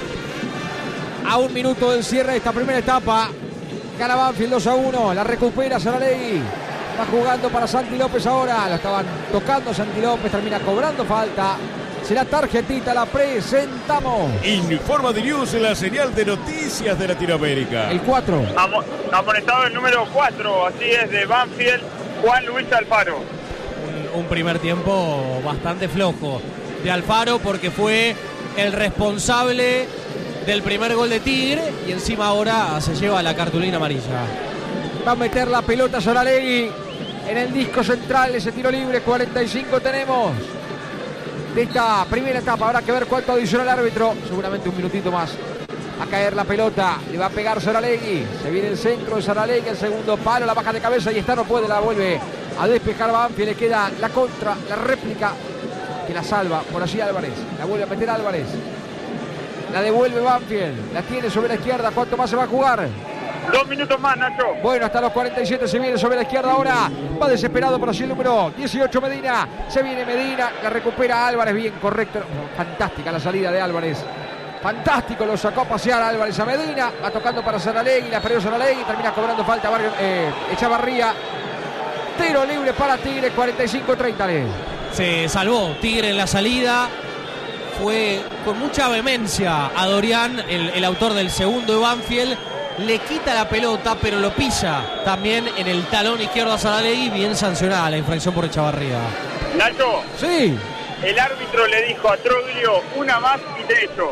A un minuto del cierre de esta primera etapa. Gana Banfield dos a uno. La recupera Saralegui. Va jugando para Santi López ahora. Lo estaban tocando Santi López. Termina cobrando falta. Será tarjetita, la presentamos. Informa de News, la señal de noticias de Latinoamérica. El cuatro. Amonestado el número cuatro, así es, de Banfield, Juan Luis Alfaro. Un, un primer tiempo bastante flojo de Alfaro, porque fue el responsable del primer gol de Tigre y encima ahora se lleva la cartulina amarilla. Va a meter la pelota Saralegui en el disco central. Ese tiro libre, cuarenta y cinco tenemos de esta primera etapa. Habrá que ver cuánto adiciona el árbitro. Seguramente un minutito más. Va a caer la pelota. Le va a pegar Saralegui. Se viene el centro de Saralegui. El segundo palo. La baja de cabeza. Y esta no puede. La vuelve a despejar Banfield. Le queda la contra, la réplica, que la salva por allí Álvarez. La vuelve a meter Álvarez. La devuelve Banfield. La tiene sobre la izquierda. ¿Cuánto más se va a jugar? Dos minutos más, Nacho. Bueno, hasta los cuarenta y siete se viene sobre la izquierda ahora. Va desesperado por allí el número dieciocho, Medina. Se viene Medina, la recupera Álvarez. Bien, correcto. Fantástica la salida de Álvarez. Fantástico, lo sacó a pasear Álvarez a Medina. Va tocando para Saralegui, la perdió Saralegui. Termina cobrando falta Barrio, eh, Echavarría. Tiro libre para Tigre, cuarenta y cinco treinta. Se salvó Tigre en la salida. Fue con mucha vehemencia a Dorian, el, el autor del segundo de Banfield. Le quita la pelota, pero lo pisa también en el talón izquierdo a Saralegui. Bien sancionada la infracción por Echavarría. Nacho. Sí. El árbitro le dijo a Troglio, una más y te echo.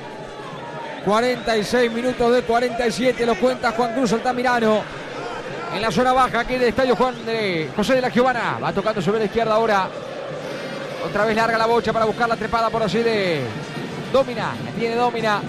cuarenta y seis minutos de cuarenta y siete, lo cuenta Juan Cruz Altamirano. En la zona baja aquí del estadio Juan de José de la Giovana. Va tocando sobre la izquierda ahora. Otra vez larga la bocha para buscar la trepada por allí de Domina. La tiene Domina.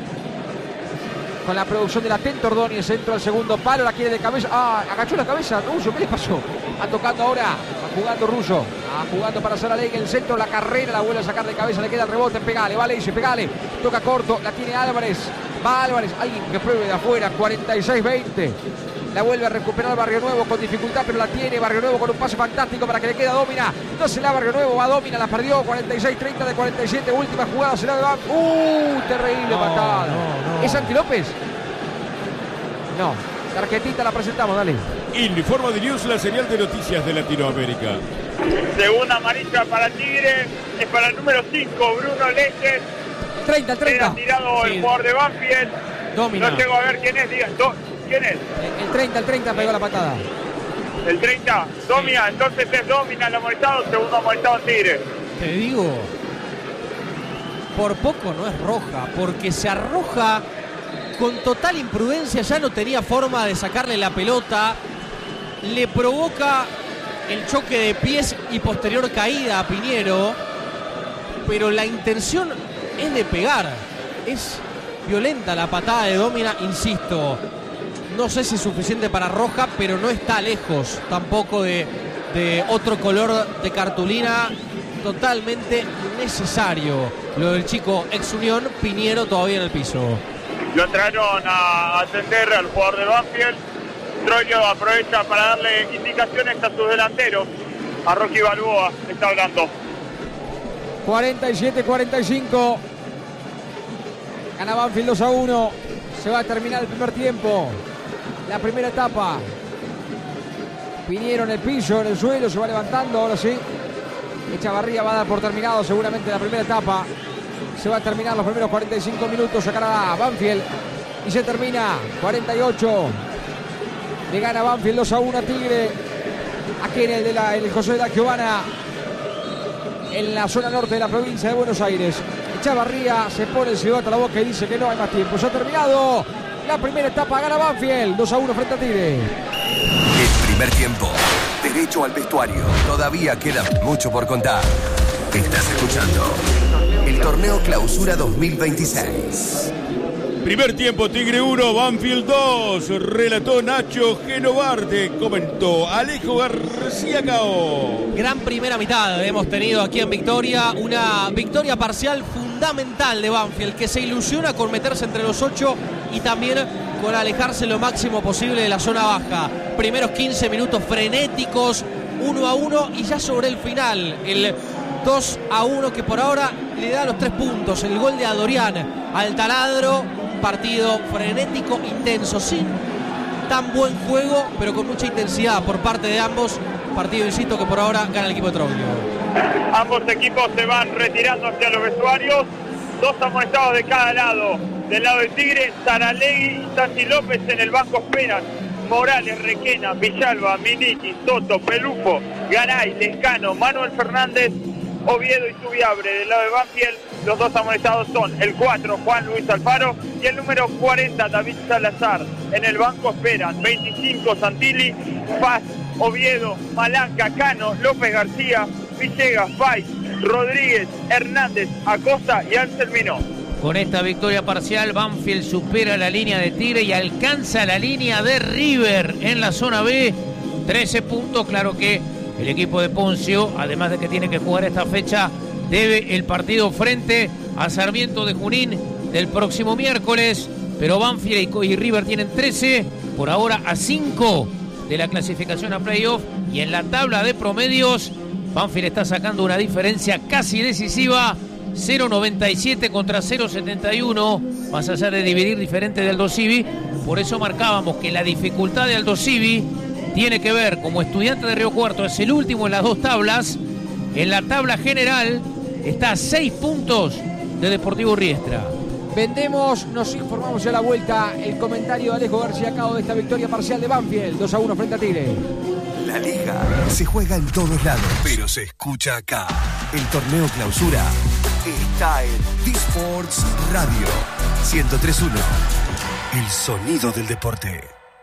Con la producción de la Tentordoni, el centro al segundo palo, la quiere de cabeza. Ah, agachó la cabeza Russo, ¿qué le pasó? Va tocando ahora, va jugando Russo. Va jugando para Saralegui en el centro, la carrera, la vuelve a sacar de cabeza, le queda el rebote, pegale, vale, dice, pegale. Toca corto, la tiene Álvarez. Va Álvarez, alguien que pruebe de afuera, cuarenta y seis veinte. La vuelve a recuperar Barrio Nuevo con dificultad, pero la tiene Barrio Nuevo con un pase fantástico para que le quede a Domina. No se la Barrio Nuevo, va Domina, la perdió. cuarenta y seis treinta de cuarenta y siete, última jugada, será de Banfield. ¡Uh! Terrible no, patada. No, no. ¿Es Santi López? No. Tarjetita la presentamos, dale. Informa de News, la señal de noticias de Latinoamérica. Segunda amarilla para Tigre, es para el número cinco, Bruno Leyes. treinta, treinta. Era tirado Sí. el jugador de Banfield. Domina. No llego a ver quién es, diga, do, ¿quién es? El treinta, el treinta pegó la patada. El treinta, Domina, entonces es Domina el amonestado, segundo amonestado en Tigre. Te digo, por poco no es roja, porque se arroja con total imprudencia, ya no tenía forma de sacarle la pelota, le provoca el choque de pies y posterior caída a Piñero, pero la intención es de pegar, es violenta la patada de Domina, insisto, no sé si es suficiente para roja, pero no está lejos tampoco de, de otro color de cartulina, totalmente necesario lo del chico ex Unión, Piñero todavía en el piso. Lo entraron a atender al jugador de Banfield. Troglio aprovecha para darle indicaciones a sus delanteros. A Rocky Balboa está hablando. cuarenta y siete cuarenta y cinco. Gana Banfield dos a uno. Se va a terminar el primer tiempo. La primera etapa. Piñero en el piso, en el suelo, se va levantando, ahora sí. Echavarría va a dar por terminado seguramente la primera etapa. Se va a terminar los primeros cuarenta y cinco minutos. Sacará Banfield y se termina cuarenta y ocho. Le gana Banfield dos a uno a Tigre. Aquí en el, de la, en el José de la Giovana, en la zona norte de la provincia de Buenos Aires. Echavarría se pone el silbato a la boca y dice que no hay más tiempo. Se ha terminado la primera etapa. Gana Banfield dos a uno frente a Tigre. El primer tiempo. Derecho al vestuario. Todavía queda mucho por contar. Estás escuchando el Torneo Clausura dos mil veintiséis. Primer tiempo, Tigre uno, Banfield dos. Relató Nacho Genovarte. Comentó Alejo García Cao. Gran primera mitad hemos tenido aquí en Victoria. Una victoria parcial fundamental de Banfield, que se ilusiona con meterse entre los ocho y también con alejarse lo máximo posible de la zona baja. Primeros quince minutos frenéticos, uno a uno, y ya sobre el final, el dos a uno que por ahora le da los tres puntos. El gol de Adorián al taladro. Partido frenético, intenso, sin tan buen juego, pero con mucha intensidad por parte de ambos. Partido, insisto, que por ahora gana el equipo de Troglio. Ambos equipos se van retirando hacia los vestuarios. Dos amonestados de cada lado. Del lado de Tigre, Saralegui y Santi López en el banco esperan. Morales, Requena, Villalba, Miniti, Soto, Pelufo, Garay, Lescano, Manuel Fernández, Oviedo y Subiabre. Del lado de Banfield, los dos amonestados son el cuatro, Juan Luis Alfaro, y el número cuarenta, David Salazar. En el banco esperan veinticinco, Santilli, Paz, Oviedo, Malanca, Cano, López García, Villegas, Fay, Rodríguez, Hernández, Acosta y Anselmino. Con esta victoria parcial, Banfield supera la línea de Tigre y alcanza la línea de River en la zona B. trece puntos, claro que el equipo de Poncio, además de que tiene que jugar esta fecha, debe el partido frente a Sarmiento de Junín del próximo miércoles. Pero Banfield y River tienen trece, por ahora a cinco de la clasificación a playoff. Y en la tabla de promedios, Banfield está sacando una diferencia casi decisiva. cero noventa y siete contra cero setenta y uno, más allá de dividir diferente de Aldo Civi. Por eso marcábamos que la dificultad de Aldo Civi tiene que ver, como Estudiante de Río Cuarto es el último en las dos tablas, en la tabla general está a seis puntos de Deportivo Riestra. Vendemos, nos informamos ya a la vuelta, el comentario de Alejo García Cao de esta victoria parcial de Banfield, dos a uno frente a Tigre. La liga se juega en todos lados, pero se escucha acá. El Torneo Clausura está en D-Sports Radio ciento tres punto uno. El sonido del deporte.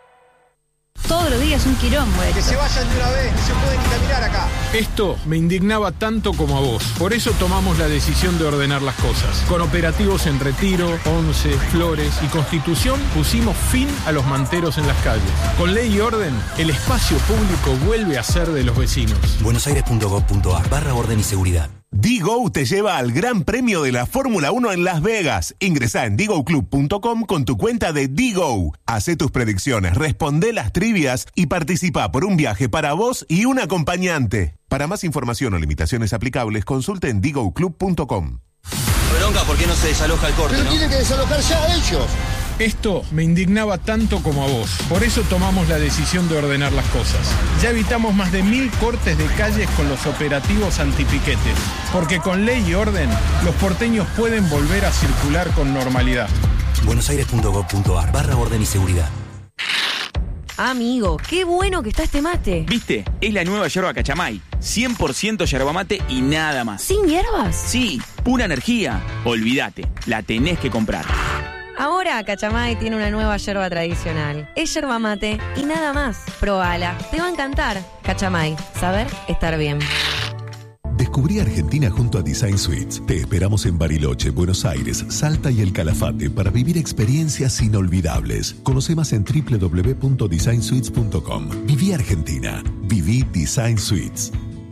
Todos los días un quilombo. Que se vayan de una vez, no se pueden ni caminar acá. Esto me indignaba tanto como a vos. Por eso tomamos la decisión de ordenar las cosas. Con operativos en Retiro, Once, Flores y Constitución pusimos fin a los manteros en las calles. Con ley y orden, el espacio público vuelve a ser de los vecinos. buenosaires punto gov punto ar barra orden y seguridad. D-Go te lleva al Gran Premio de la Fórmula uno en Las Vegas. Ingresá en digo club punto com con tu cuenta de D-Go. Hacé tus predicciones, responde las trivias y participa por un viaje para vos y un acompañante. Para más información o limitaciones aplicables, consulte en digo club punto com. Bronca, ¿por qué no se desaloja el corte? Pero ¿no? tienen que desalojar ya ellos. Esto me indignaba tanto como a vos. Por eso tomamos la decisión de ordenar las cosas. Ya evitamos más de mil cortes de calles con los operativos antipiquetes. Porque con ley y orden, los porteños pueden volver a circular con normalidad. buenosaires punto gov punto ar barra orden y seguridad. Amigo, qué bueno que está este mate. ¿Viste? Es la nueva yerba Cachamay. cien por ciento yerba mate y nada más. ¿Sin hierbas? Sí, pura energía. Olvídate, la tenés que comprar. Ahora Cachamay tiene una nueva yerba tradicional. Es yerba mate y nada más. Probala, te va a encantar. Cachamay, saber estar bien. Descubrí Argentina junto a Design Suites. Te esperamos en Bariloche, Buenos Aires, Salta y El Calafate para vivir experiencias inolvidables. Conoce más en doble u doble u doble u punto design suites punto com. Viví Argentina. Viví Design Suites.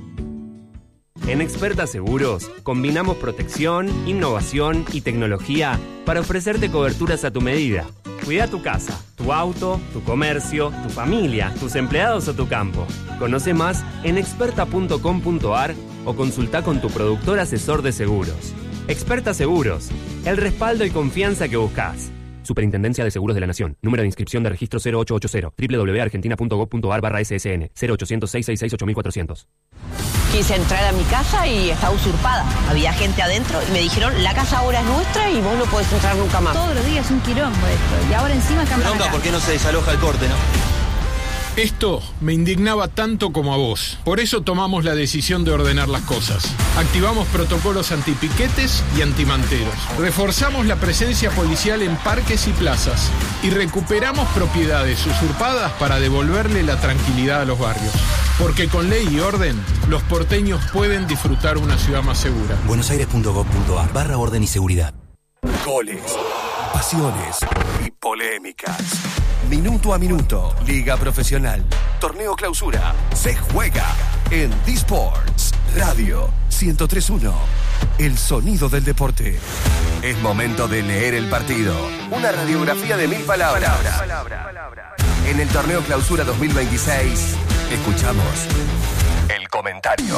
En Experta Seguros, combinamos protección, innovación y tecnología para ofrecerte coberturas a tu medida. Cuida tu casa, tu auto, tu comercio, tu familia, tus empleados o tu campo. Conoce más en experta punto com punto a r o consulta con tu productor asesor de seguros. Experta Seguros, el respaldo y confianza que buscas. Superintendencia de Seguros de la Nación. Número de inscripción de registro cero ocho ocho cero. doble u doble u doble u punto argentina punto gov punto a r barra S S N. cero ochocientos, seiscientos sesenta y seis, ocho mil cuatrocientos. Quise entrar a mi casa y estaba usurpada. Había gente adentro y me dijeron, la casa ahora es nuestra y vos no podés entrar nunca más. Todos los días un quilombo esto. Y ahora encima campan Bronca, acá. ¿por qué no se desaloja el corte, no? Esto me indignaba tanto como a vos. Por eso tomamos la decisión de ordenar las cosas. Activamos protocolos antipiquetes y antimanteros. Reforzamos la presencia policial en parques y plazas. Y recuperamos propiedades usurpadas para devolverle la tranquilidad a los barrios. Porque con ley y orden, los porteños pueden disfrutar una ciudad más segura. buenosaires punto gov punto a r barra orden y seguridad. Goles, pasiones y polémicas. Minuto a minuto, Liga Profesional, Torneo Clausura, se juega en D-Sports, Radio ciento tres punto uno, el sonido del deporte. Es momento de leer el partido, una radiografía de mil palabras. En el Torneo Clausura dos mil veintiséis, escuchamos el comentario.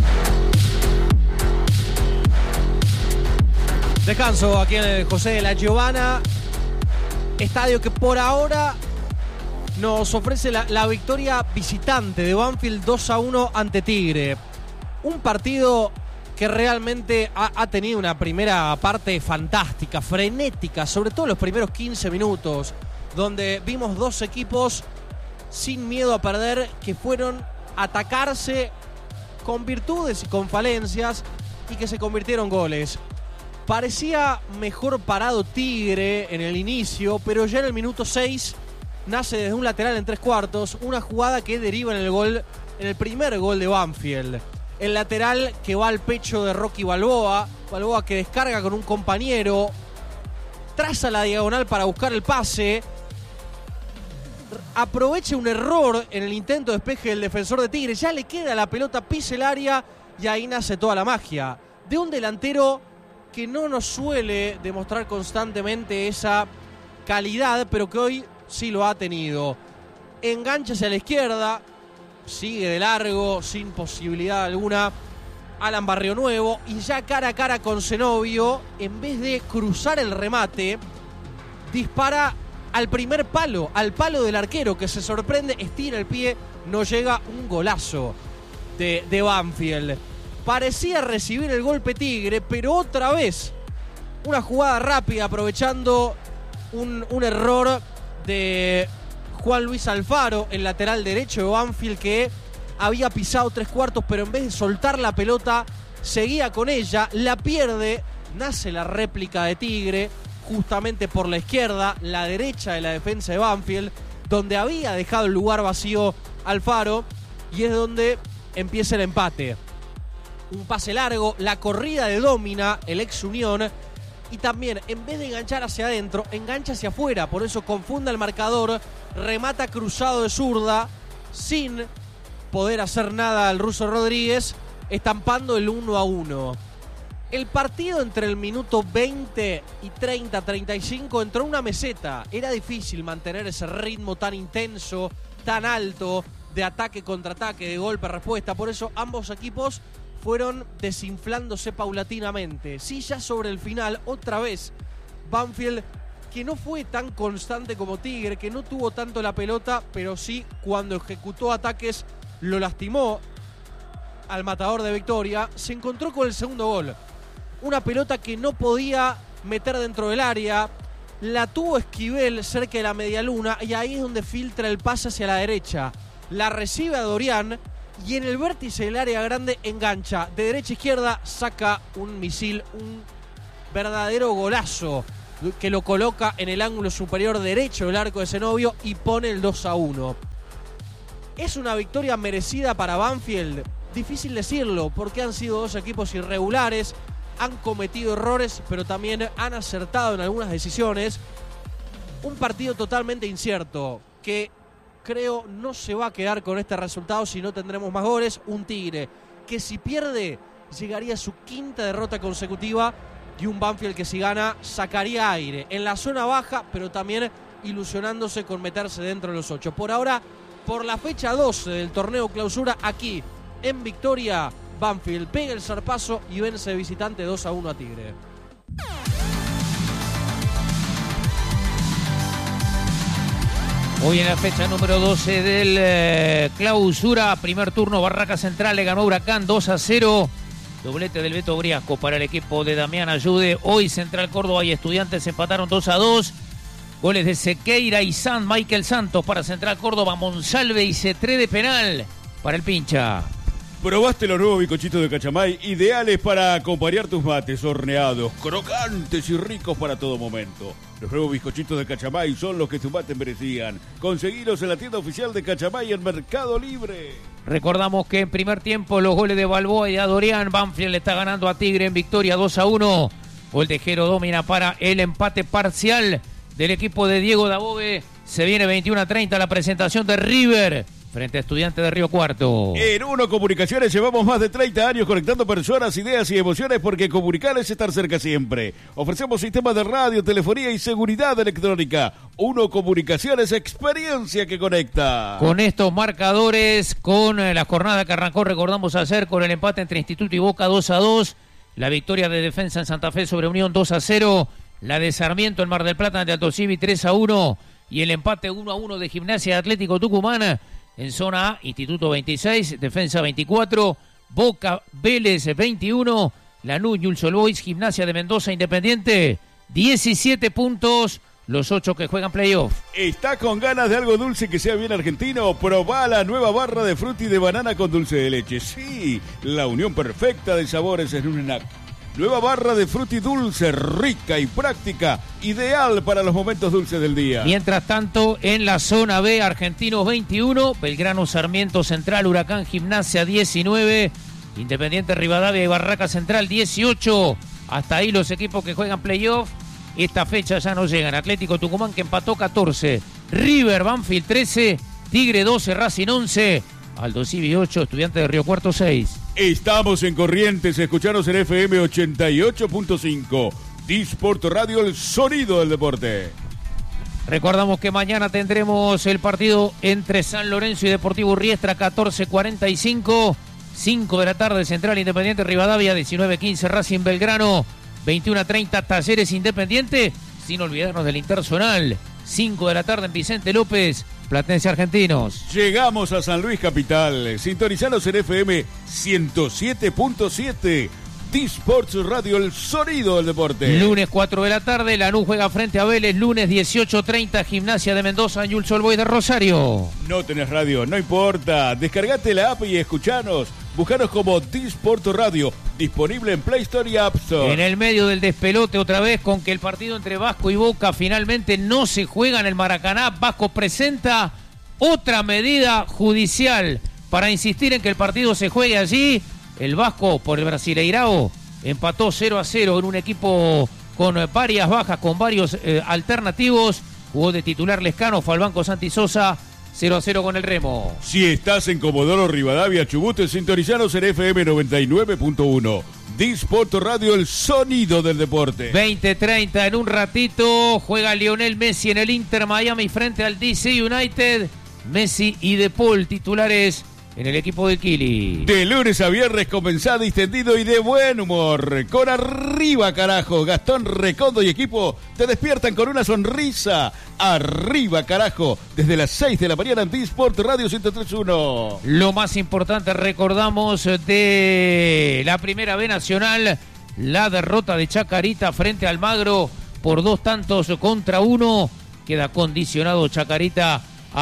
Descanso aquí en el José de la Giovana. Estadio que por ahora nos ofrece la, la victoria visitante de Banfield dos a uno ante Tigre. Un partido que realmente ha, ha tenido una primera parte fantástica, frenética, sobre todo los primeros quince minutos, donde vimos dos equipos sin miedo a perder, que fueron a atacarse con virtudes y con falencias y que se convirtieron goles. Parecía mejor parado Tigre en el inicio, pero ya en el minuto seis nace desde un lateral en tres cuartos una jugada que deriva en el gol, en el primer gol de Banfield. El lateral que va al pecho de Rocky Balboa, Balboa que descarga con un compañero, traza la diagonal para buscar el pase, aprovecha un error en el intento de despeje del defensor de Tigre, ya le queda la pelota, pisa el área y ahí nace toda la magia de un delantero que no nos suele demostrar constantemente esa calidad, pero que hoy sí lo ha tenido. Engancha hacia la izquierda, sigue de largo, sin posibilidad alguna, Alan Barrio Nuevo, y ya cara a cara con Zenobio, en vez de cruzar el remate, dispara al primer palo, al palo del arquero, que se sorprende, estira el pie, no llega, un golazo de, de Banfield. Parecía recibir el golpe Tigre, pero otra vez una jugada rápida aprovechando un, un error de Juan Luis Alfaro, el lateral derecho de Banfield, que había pisado tres cuartos, pero en vez de soltar la pelota, seguía con ella, la pierde, nace la réplica de Tigre, justamente por la izquierda, la derecha de la defensa de Banfield, donde había dejado el lugar vacío Alfaro, y es donde empieza el empate. Un pase largo, la corrida de Domina, el ex Unión, y también, en vez de enganchar hacia adentro, engancha hacia afuera, por eso confunde el marcador, remata cruzado de zurda, sin poder hacer nada al ruso Rodríguez, estampando el uno a uno. El partido entre el minuto veinte y treinta, treinta y cinco entró en una meseta. Era difícil mantener ese ritmo tan intenso, tan alto, de ataque contra ataque, de golpe respuesta. Por eso ambos equipos fueron desinflándose paulatinamente. Sí, ya sobre el final, otra vez, Banfield, que no fue tan constante como Tigre, que no tuvo tanto la pelota, pero sí, cuando ejecutó ataques, lo lastimó al matador de Victoria, se encontró con el segundo gol. Una pelota que no podía meter dentro del área, La tuvo Esquivel cerca de la medialuna y ahí es donde filtra el pase hacia la derecha. La recibe a Dorian y en el vértice del área grande engancha. De derecha a izquierda saca un misil, un verdadero golazo que lo coloca en el ángulo superior derecho del arco de Zenobio y pone el dos a uno. ¿Es una victoria merecida para Banfield? Difícil decirlo, porque han sido dos equipos irregulares, han cometido errores, pero también han acertado en algunas decisiones. Un partido totalmente incierto, que creo no se va a quedar con este resultado si no tendremos más goles. Un Tigre que si pierde llegaría a su quinta derrota consecutiva y un Banfield que si gana sacaría aire en la zona baja, pero también ilusionándose con meterse dentro de los ocho. Por ahora, por la fecha doce del torneo clausura, aquí en Victoria, Banfield pega el zarpazo y vence de visitante dos a uno a Tigre. Hoy en la fecha número doce del eh, clausura, primer turno, Barraca Central le ganó a Huracán dos a cero. Doblete del Beto Briasco para el equipo de Damián Ayude. Hoy Central Córdoba y Estudiantes empataron dos a dos. Goles de Sequeira y San Michael Santos para Central Córdoba. Monsalve y Cetré de penal para el Pincha. ¿Probaste los nuevos bizcochitos de Cachamay? Ideales para acompañar tus mates, horneados, crocantes y ricos para todo momento. Los nuevos bizcochitos de Cachamay son los que tus mates merecían. Conseguilos en la tienda oficial de Cachamay en Mercado Libre. Recordamos que en primer tiempo los goles de Balboa y Adorián. Banfield le está ganando a Tigre en Victoria dos a uno. Gol de Jero Domina para el empate parcial del equipo de Diego Dabove. Se viene veintiuno a treinta la presentación de River frente a Estudiantes de Río Cuarto. En Uno Comunicaciones llevamos más de treinta años conectando personas, ideas y emociones, porque comunicar es estar cerca siempre. Ofrecemos sistemas de radio, telefonía y seguridad electrónica. Uno Comunicaciones, experiencia que conecta. Con estos marcadores, con la jornada que arrancó, recordamos ayer, con el empate entre Instituto y Boca dos a dos, la victoria de Defensa en Santa Fe sobre Unión dos a cero, la de Sarmiento en Mar del Plata ante Alto Civi tres a uno y el empate uno a uno de Gimnasia Atlético Tucumán. En zona A, Instituto veintiséis, Defensa veinticuatro, Boca Vélez veintiuno, Lanús Newell's Old Boys, Gimnasia de Mendoza Independiente, diecisiete puntos, los ocho que juegan playoff. ¿Está con ganas de algo dulce que sea bien argentino? Probá la nueva barra de fruta y de banana con dulce de leche. Sí, la unión perfecta de sabores en un snack. Nueva barra de fruta y dulce, rica y práctica, ideal para los momentos dulces del día. Mientras tanto, en la zona B, Argentinos veintiuno, Belgrano Sarmiento Central, Huracán Gimnasia diecinueve, Independiente Rivadavia y Barraca Central dieciocho. Hasta ahí los equipos que juegan playoff. Esta fecha ya no llegan. Atlético Tucumán que empató catorce, River Banfield trece, Tigre doce, Racing once, Aldo Civi ocho, Estudiantes de Río Cuarto seis. Estamos en Corrientes, escuchanos en F M ochenta y ocho punto cinco. Disport Radio, el sonido del deporte. Recordamos que mañana tendremos el partido entre San Lorenzo y Deportivo Riestra, catorce cuarenta y cinco, cinco de la tarde, Central Independiente Rivadavia, diecinueve quince, Racing Belgrano, veintiuno a treinta, Talleres Independiente, sin olvidarnos del Interzonal, cinco de la tarde en Vicente López, Platense Argentinos. Llegamos a San Luis Capital. Sintonizanos en F M ciento siete punto siete. Disports Radio, el sonido del deporte. Lunes cuatro de la tarde, Lanús juega frente a Vélez. Lunes dieciocho treinta, Gimnasia de Mendoza, Newell's Old Boys de Rosario. No tenés radio, no importa. Descargate la app y escuchanos. Buscanos como Disport Radio, disponible en Play Store y App Store. En el medio del despelote otra vez, con que el partido entre Vasco y Boca finalmente no se juega en el Maracaná, Vasco presenta otra medida judicial para insistir en que el partido se juegue allí. El Vasco, por el Brasileirao, empató cero a cero en un equipo con varias bajas, con varios eh, alternativos. Jugó de titular Lescano, fue al banco Santi Sosa. cero a cero con el Remo. Si estás en Comodoro Rivadavia, Chubut, sintonizanos en F M noventa y nueve punto uno. Disport Radio, el sonido del deporte. veinte treinta, en un ratito juega Lionel Messi en el Inter Miami frente al D C United. Messi y De Paul titulares en el equipo del Kili. De lunes a viernes comenzado, distendido y de buen humor. Con Arriba Carajo, Gastón Recondo y equipo te despiertan con una sonrisa. Arriba Carajo, desde las seis de la mañana en Disport Radio ciento tres punto uno. Lo más importante, recordamos, de la Primera B Nacional, la derrota de Chacarita frente al Almagro. por dos tantos contra uno. Queda condicionado Chacarita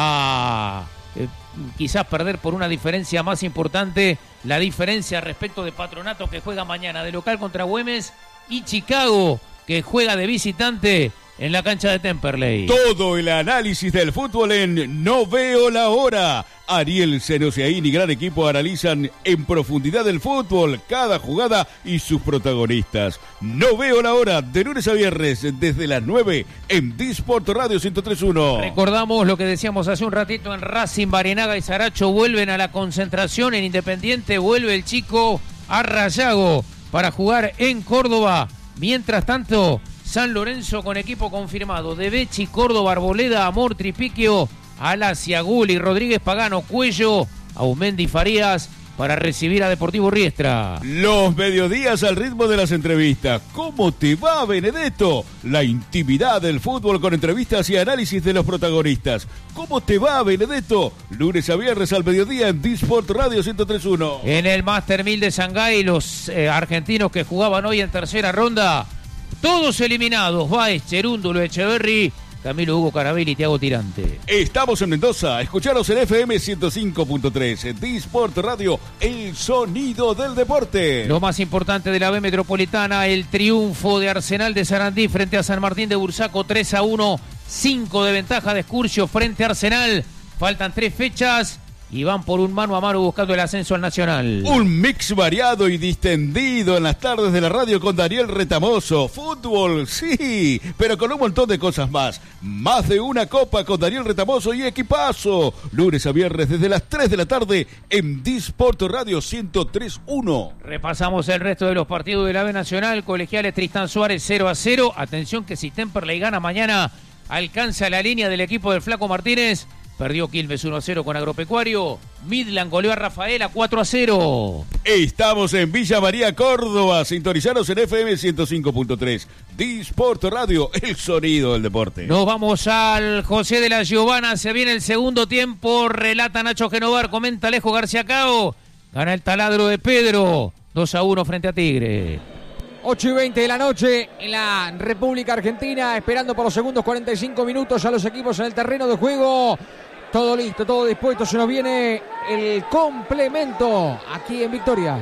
a eh, quizás perder por una diferencia más importante. La diferencia respecto de Patronato, que juega mañana de local contra Güemes, y Chicago, que juega de visitante en la cancha de Temperley. Todo el análisis del fútbol en No Veo la Hora. Ariel Senosiaín y gran equipo analizan en profundidad el fútbol, cada jugada y sus protagonistas. No Veo la Hora, de lunes a viernes, desde las nueve en Disport Radio ciento tres punto uno. Recordamos lo que decíamos hace un ratito en Racing, Barinaga y Saracho vuelven a la concentración. En Independiente vuelve el chico Arrayago para jugar en Córdoba. Mientras tanto, San Lorenzo con equipo confirmado de Becci, Córdoba, Arboleda, Amor, Tripiquio, Alacia, Guli, Rodríguez, Pagano, Cuello, Aumendi, Farías para recibir a Deportivo Riestra. Los mediodías al ritmo de las entrevistas. ¿Cómo te va, Benedetto? La intimidad del fútbol con entrevistas y análisis de los protagonistas. ¿Cómo te va, Benedetto? Lunes a viernes al mediodía en Disport Radio ciento tres punto uno. En el Master mil de Shanghái, los eh, argentinos que jugaban hoy en tercera ronda, todos eliminados. Báez, Cherúndulo, Echeverry, Camilo Hugo Carabelli y Thiago Tirante. Estamos en Mendoza, escucharos en F M ciento cinco punto tres, Disport Radio, el sonido del deporte. Lo más importante de la B Metropolitana, el triunfo de Arsenal de Sarandí frente a San Martín de Bursaco, tres a uno, cinco de ventaja de Excursio frente a Arsenal. Faltan tres fechas y van por un mano a mano buscando el ascenso al Nacional. Un mix variado y distendido en las tardes de la radio con Daniel Retamoso. Fútbol, sí, pero con un montón de cosas más. Más de una copa con Daniel Retamoso y equipazo. Lunes a viernes desde las tres de la tarde en Disport Radio ciento tres punto uno. Repasamos el resto de los partidos de la B Nacional. Colegiales Tristán Suárez cero a cero. Atención que si Temperley gana mañana, alcanza la línea del equipo del Flaco Martínez. Perdió Quilmes uno a cero con Agropecuario. Midland goleó a Rafaela cuatro a cero. Estamos en Villa María, Córdoba. Sintonizaros en F M ciento cinco punto tres. Disport Radio, el sonido del deporte. Nos vamos al José de la Giovana. Se viene el segundo tiempo. Relata Nacho Genovar. Comenta Alejo García Cao. Gana el taladro de Pedro. dos a uno frente a Tigre. ocho y veinte de la noche en la República Argentina, esperando por los segundos cuarenta y cinco minutos a los equipos en el terreno de juego. Todo listo, todo dispuesto, se nos viene el complemento aquí en Victoria.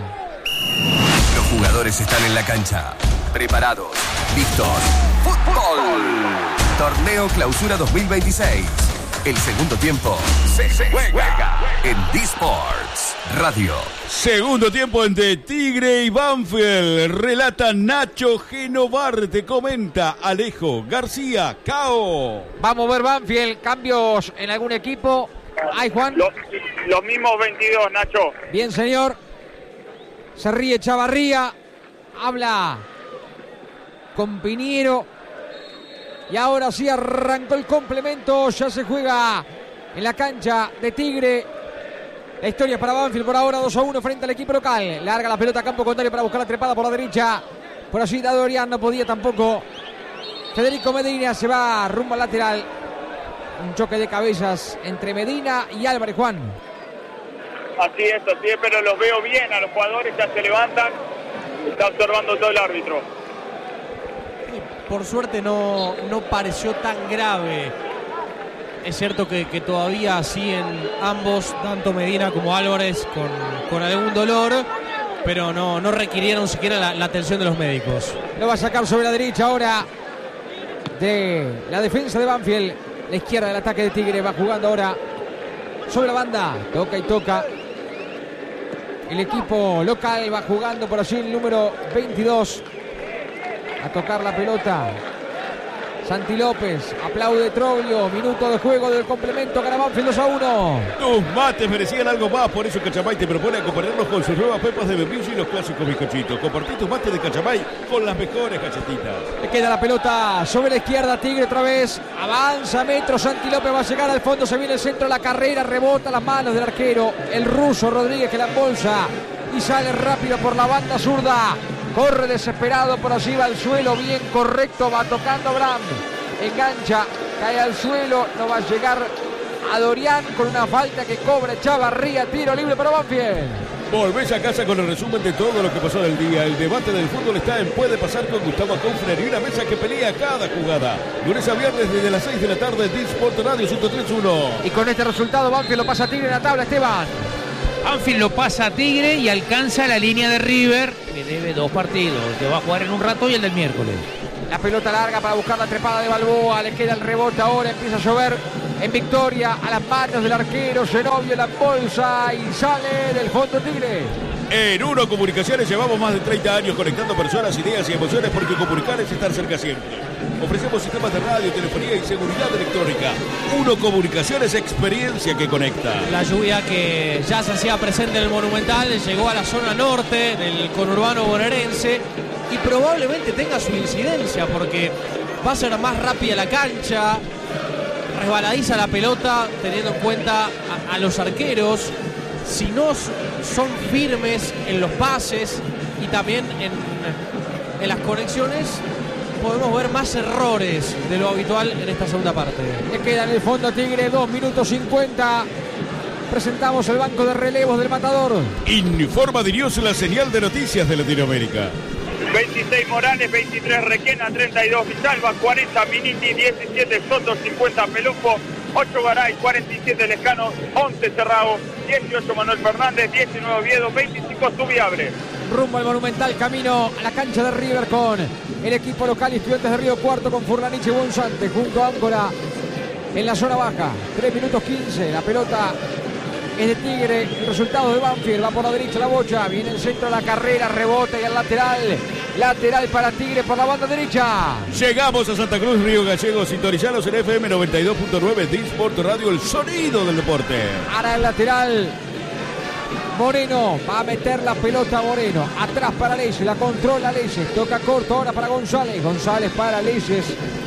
Los jugadores están en la cancha, preparados, listos. ¡Fútbol! Torneo Clausura dos mil veintiséis. El segundo tiempo se juega en Disports Radio. Segundo tiempo entre Tigre y Banfield. Relata Nacho Genovar. Te comenta Alejo García Cao. Vamos a ver Banfield. Cambios en algún equipo. ¿Hay, Juan? Los, los mismos veintidós, Nacho. Bien, señor. Se ríe Chavarría. Habla con Piñero. Y ahora sí arrancó el complemento. Ya se juega en la cancha de Tigre. La historia es para Banfield por ahora, dos a uno frente al equipo local. Larga la pelota a campo contrario para buscar la trepada por la derecha. Por allí Dorian no podía tampoco. Federico Medina se va rumbo al lateral. Un choque de cabezas entre Medina y Álvarez, Juan. Así es, así es, pero los veo bien a los jugadores, ya se levantan. Está observando todo el árbitro. Por suerte no, no pareció tan grave. Es cierto que, que todavía siguen ambos, tanto Medina como Álvarez, con, con algún dolor, pero no, no requirieron siquiera la, la atención de los médicos. Lo va a sacar sobre la derecha ahora de la defensa de Banfield. La izquierda del ataque de Tigre va jugando ahora sobre la banda. Toca y toca. El equipo local va jugando por allí el número veintidós. A tocar la pelota Santi López, aplaude Troglio. Minuto de juego del complemento, gana Banfield dos a uno. Tus mates merecían algo más, por eso Cachamay te propone acompañarlos con sus nuevas pepas de membrillo y los clásicos bizcochitos. Compartí tus mates de Cachamay con las mejores galletitas. Le queda la pelota sobre la izquierda, Tigre otra vez, avanza metro, Santi López va a llegar al fondo, se viene el centro de la carrera, rebota las manos del arquero, el ruso Rodríguez que la embolsa y sale rápido por la banda zurda. Corre desesperado, por allí va al suelo, bien correcto, va tocando Bram. Engancha, cae al suelo, no va a llegar a Dorian con una falta que cobra Chavarría, tiro libre para Banfield. Volvés a casa con el resumen de todo lo que pasó del día. El debate del fútbol está en Puede Pasar con Gustavo Confrer y una mesa que pelea cada jugada. Lunes a viernes desde las seis de la tarde en Disport Radio ciento tres punto uno. Y con este resultado Banfield lo pasa a Tigre en la tabla, Esteban. Banfield lo pasa a Tigre y alcanza la línea de River, que debe dos partidos, que va a jugar en un rato y el del miércoles. La pelota larga para buscar la trepada de Balboa, le queda el rebote ahora, empieza a llover en Victoria, a las manos del arquero, Zenobio la bolsa y sale del fondo Tigre. En Uno Comunicaciones llevamos más de treinta años conectando personas, ideas y emociones porque comunicar es estar cerca siempre. Ofrecemos sistemas de radio, telefonía y seguridad electrónica. Uno Comunicaciones, experiencia que conecta. La lluvia que ya se hacía presente en el Monumental llegó a la zona norte del conurbano bonaerense y probablemente tenga su incidencia porque va a ser más rápida la cancha, resbaladiza la pelota teniendo en cuenta a, a los arqueros. Si no son firmes en los pases y también en, en las conexiones, podemos ver más errores de lo habitual en esta segunda parte. Le queda en el fondo Tigre, dos minutos cincuenta. Presentamos el banco de relevos del Matador. Informa Dirios, la señal de noticias de Latinoamérica. veintiséis Morales, veintitrés Requena, treinta y dos Villalba, cuarenta Miniti, diecisiete Soto, cincuenta Pelufo, ocho Garay, cuarenta y siete Lescano, once Cerrado, dieciocho Manuel Fernández, diecinueve Oviedo, veinticinco Subiabre. Rumbo al Monumental, camino a la cancha de River con el equipo local y Estudiantes de Río Cuarto con Furlanich y Bonzante junto a Áncora en la zona baja. tres minutos quince, la pelota es de Tigre, el resultado de Banfield, va por la derecha la bocha, viene el centro de la carrera, rebota y al lateral, lateral para Tigre por la banda derecha. Llegamos a Santa Cruz, Río Gallegos, sintonizados en F M noventa y dos punto nueve, Disport Radio, el sonido del deporte. Ahora el lateral, Moreno, va a meter la pelota Moreno, atrás para Leyes, la controla Leyes, toca corto ahora para González, González para Leyes.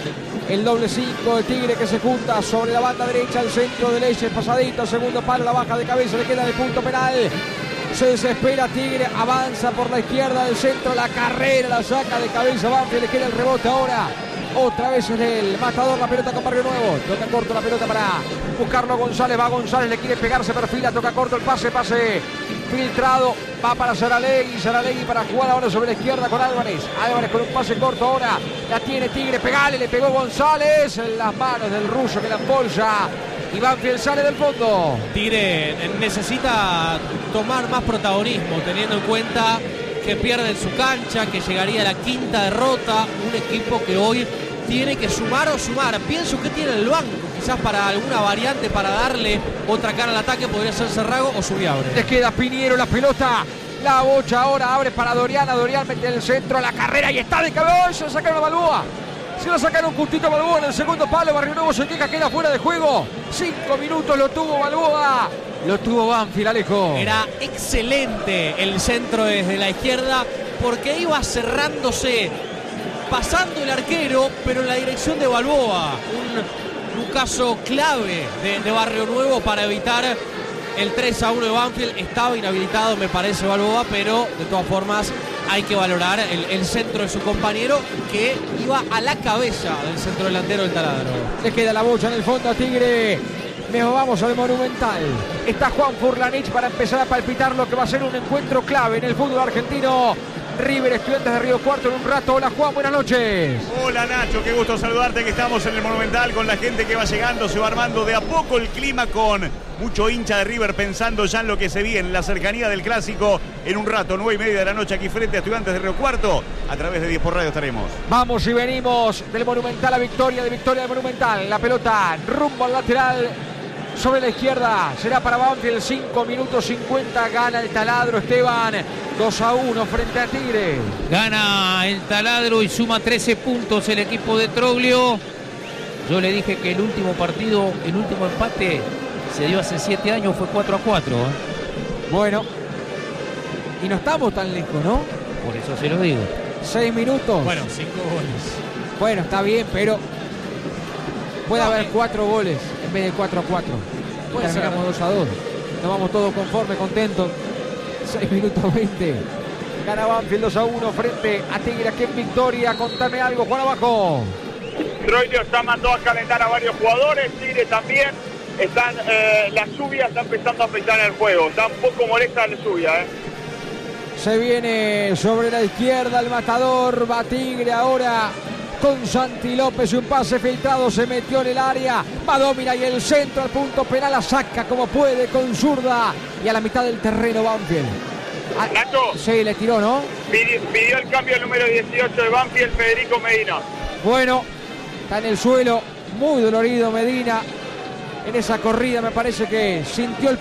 El doble cinco de Tigre que se junta sobre la banda derecha, el centro de Leyes, pasadito, segundo palo, la baja de cabeza, le queda en el punto penal. Se desespera Tigre, avanza por la izquierda del centro, la carrera, la saca de cabeza Banfield, le queda el rebote ahora. Otra vez en el Matador, la pelota con Barrio Nuevo. Toca corto la pelota para buscarlo González. Va González, le quiere pegar, se perfila, toca corto el pase, pase filtrado. Va para Saralegui, Saralegui para jugar ahora sobre la izquierda con Álvarez. Álvarez con un pase corto ahora. La tiene Tigre, pegale, le pegó González. En las manos del ruso que la embolsa. Y Banfield sale del fondo. Tigre necesita tomar más protagonismo, teniendo en cuenta que pierde en su cancha, que llegaría a la quinta derrota. Un equipo que hoy tiene que sumar o sumar. Pienso que tiene el banco, quizás para alguna variante, para darle otra cara al ataque, podría ser Cerrago o Subiabre. Les queda Piñero, la pelota, la bocha ahora abre para Doriana, Dorian mete en el centro, la carrera y está de cabeza, sacaron a Balboa. Se lo sacaron justito a Balboa en el segundo palo, Barrio Nuevo se queja, queda fuera de juego. Cinco minutos lo tuvo Balboa. Lo tuvo Banfield, Alejo. Era excelente el centro desde la izquierda porque iba cerrándose, pasando el arquero, pero en la dirección de Balboa. Un, un caso clave de, de Barrio Nuevo para evitar el tres a uno de Banfield. Estaba inhabilitado, me parece, Balboa, pero de todas formas hay que valorar el, el centro de su compañero que iba a la cabeza del centro delantero del Taladro. Le queda la bocha en el fondo a Tigre. Nos vamos al Monumental. Está Juan Furlanich para empezar a palpitar lo que va a ser un encuentro clave en el fútbol argentino. River, Estudiantes de Río Cuarto en un rato. Hola Juan, buenas noches. Hola Nacho, qué gusto saludarte, que estamos en el Monumental con la gente que va llegando, se va armando de a poco el clima con mucho hincha de River pensando ya en lo que se viene, en la cercanía del clásico. En un rato, nueve y media de la noche aquí frente a Estudiantes de Río Cuarto, a través de Disport Radio estaremos. Vamos y venimos del Monumental a Victoria, de Victoria al Monumental. La pelota rumbo al lateral. Sobre la izquierda será para Banfield, cinco minutos cincuenta, gana el Taladro, Esteban, dos a uno frente a Tigre. Gana el Taladro y suma trece puntos el equipo de Troglio. Yo le dije que el último partido, el último empate se dio hace siete años, fue cuatro a cuatro. ¿eh? Bueno, y no estamos tan lejos, ¿no? Por eso se lo digo. Seis minutos. Bueno, cinco goles. Bueno, está bien, pero puede no, haber eh. cuatro goles en vez de cuatro a cuatro. Terminamos dos a dos. Nos vamos todos conformes, contentos. seis minutos veinte. Gana Banfield dos a uno frente a Tigre aquí en Victoria. Contame algo, Juan Abajo. Troglio está mandó a calentar a varios jugadores. Tigre también. están, eh, la lluvia está empezando a afectar el juego. Está un poco molesta la lluvia, ¿eh? Se viene sobre la izquierda el matador, va Tigre ahora con Santi López, un pase filtrado, se metió en el área, va Domina y el centro al punto penal, la saca como puede con zurda y a la mitad del terreno Banfield. Ah, Nacho. Sí, le tiró, ¿no? Pidió, pidió el cambio al número dieciocho de Banfield, Federico Medina. Bueno, está en el suelo, muy dolorido Medina. En esa corrida me parece que sintió el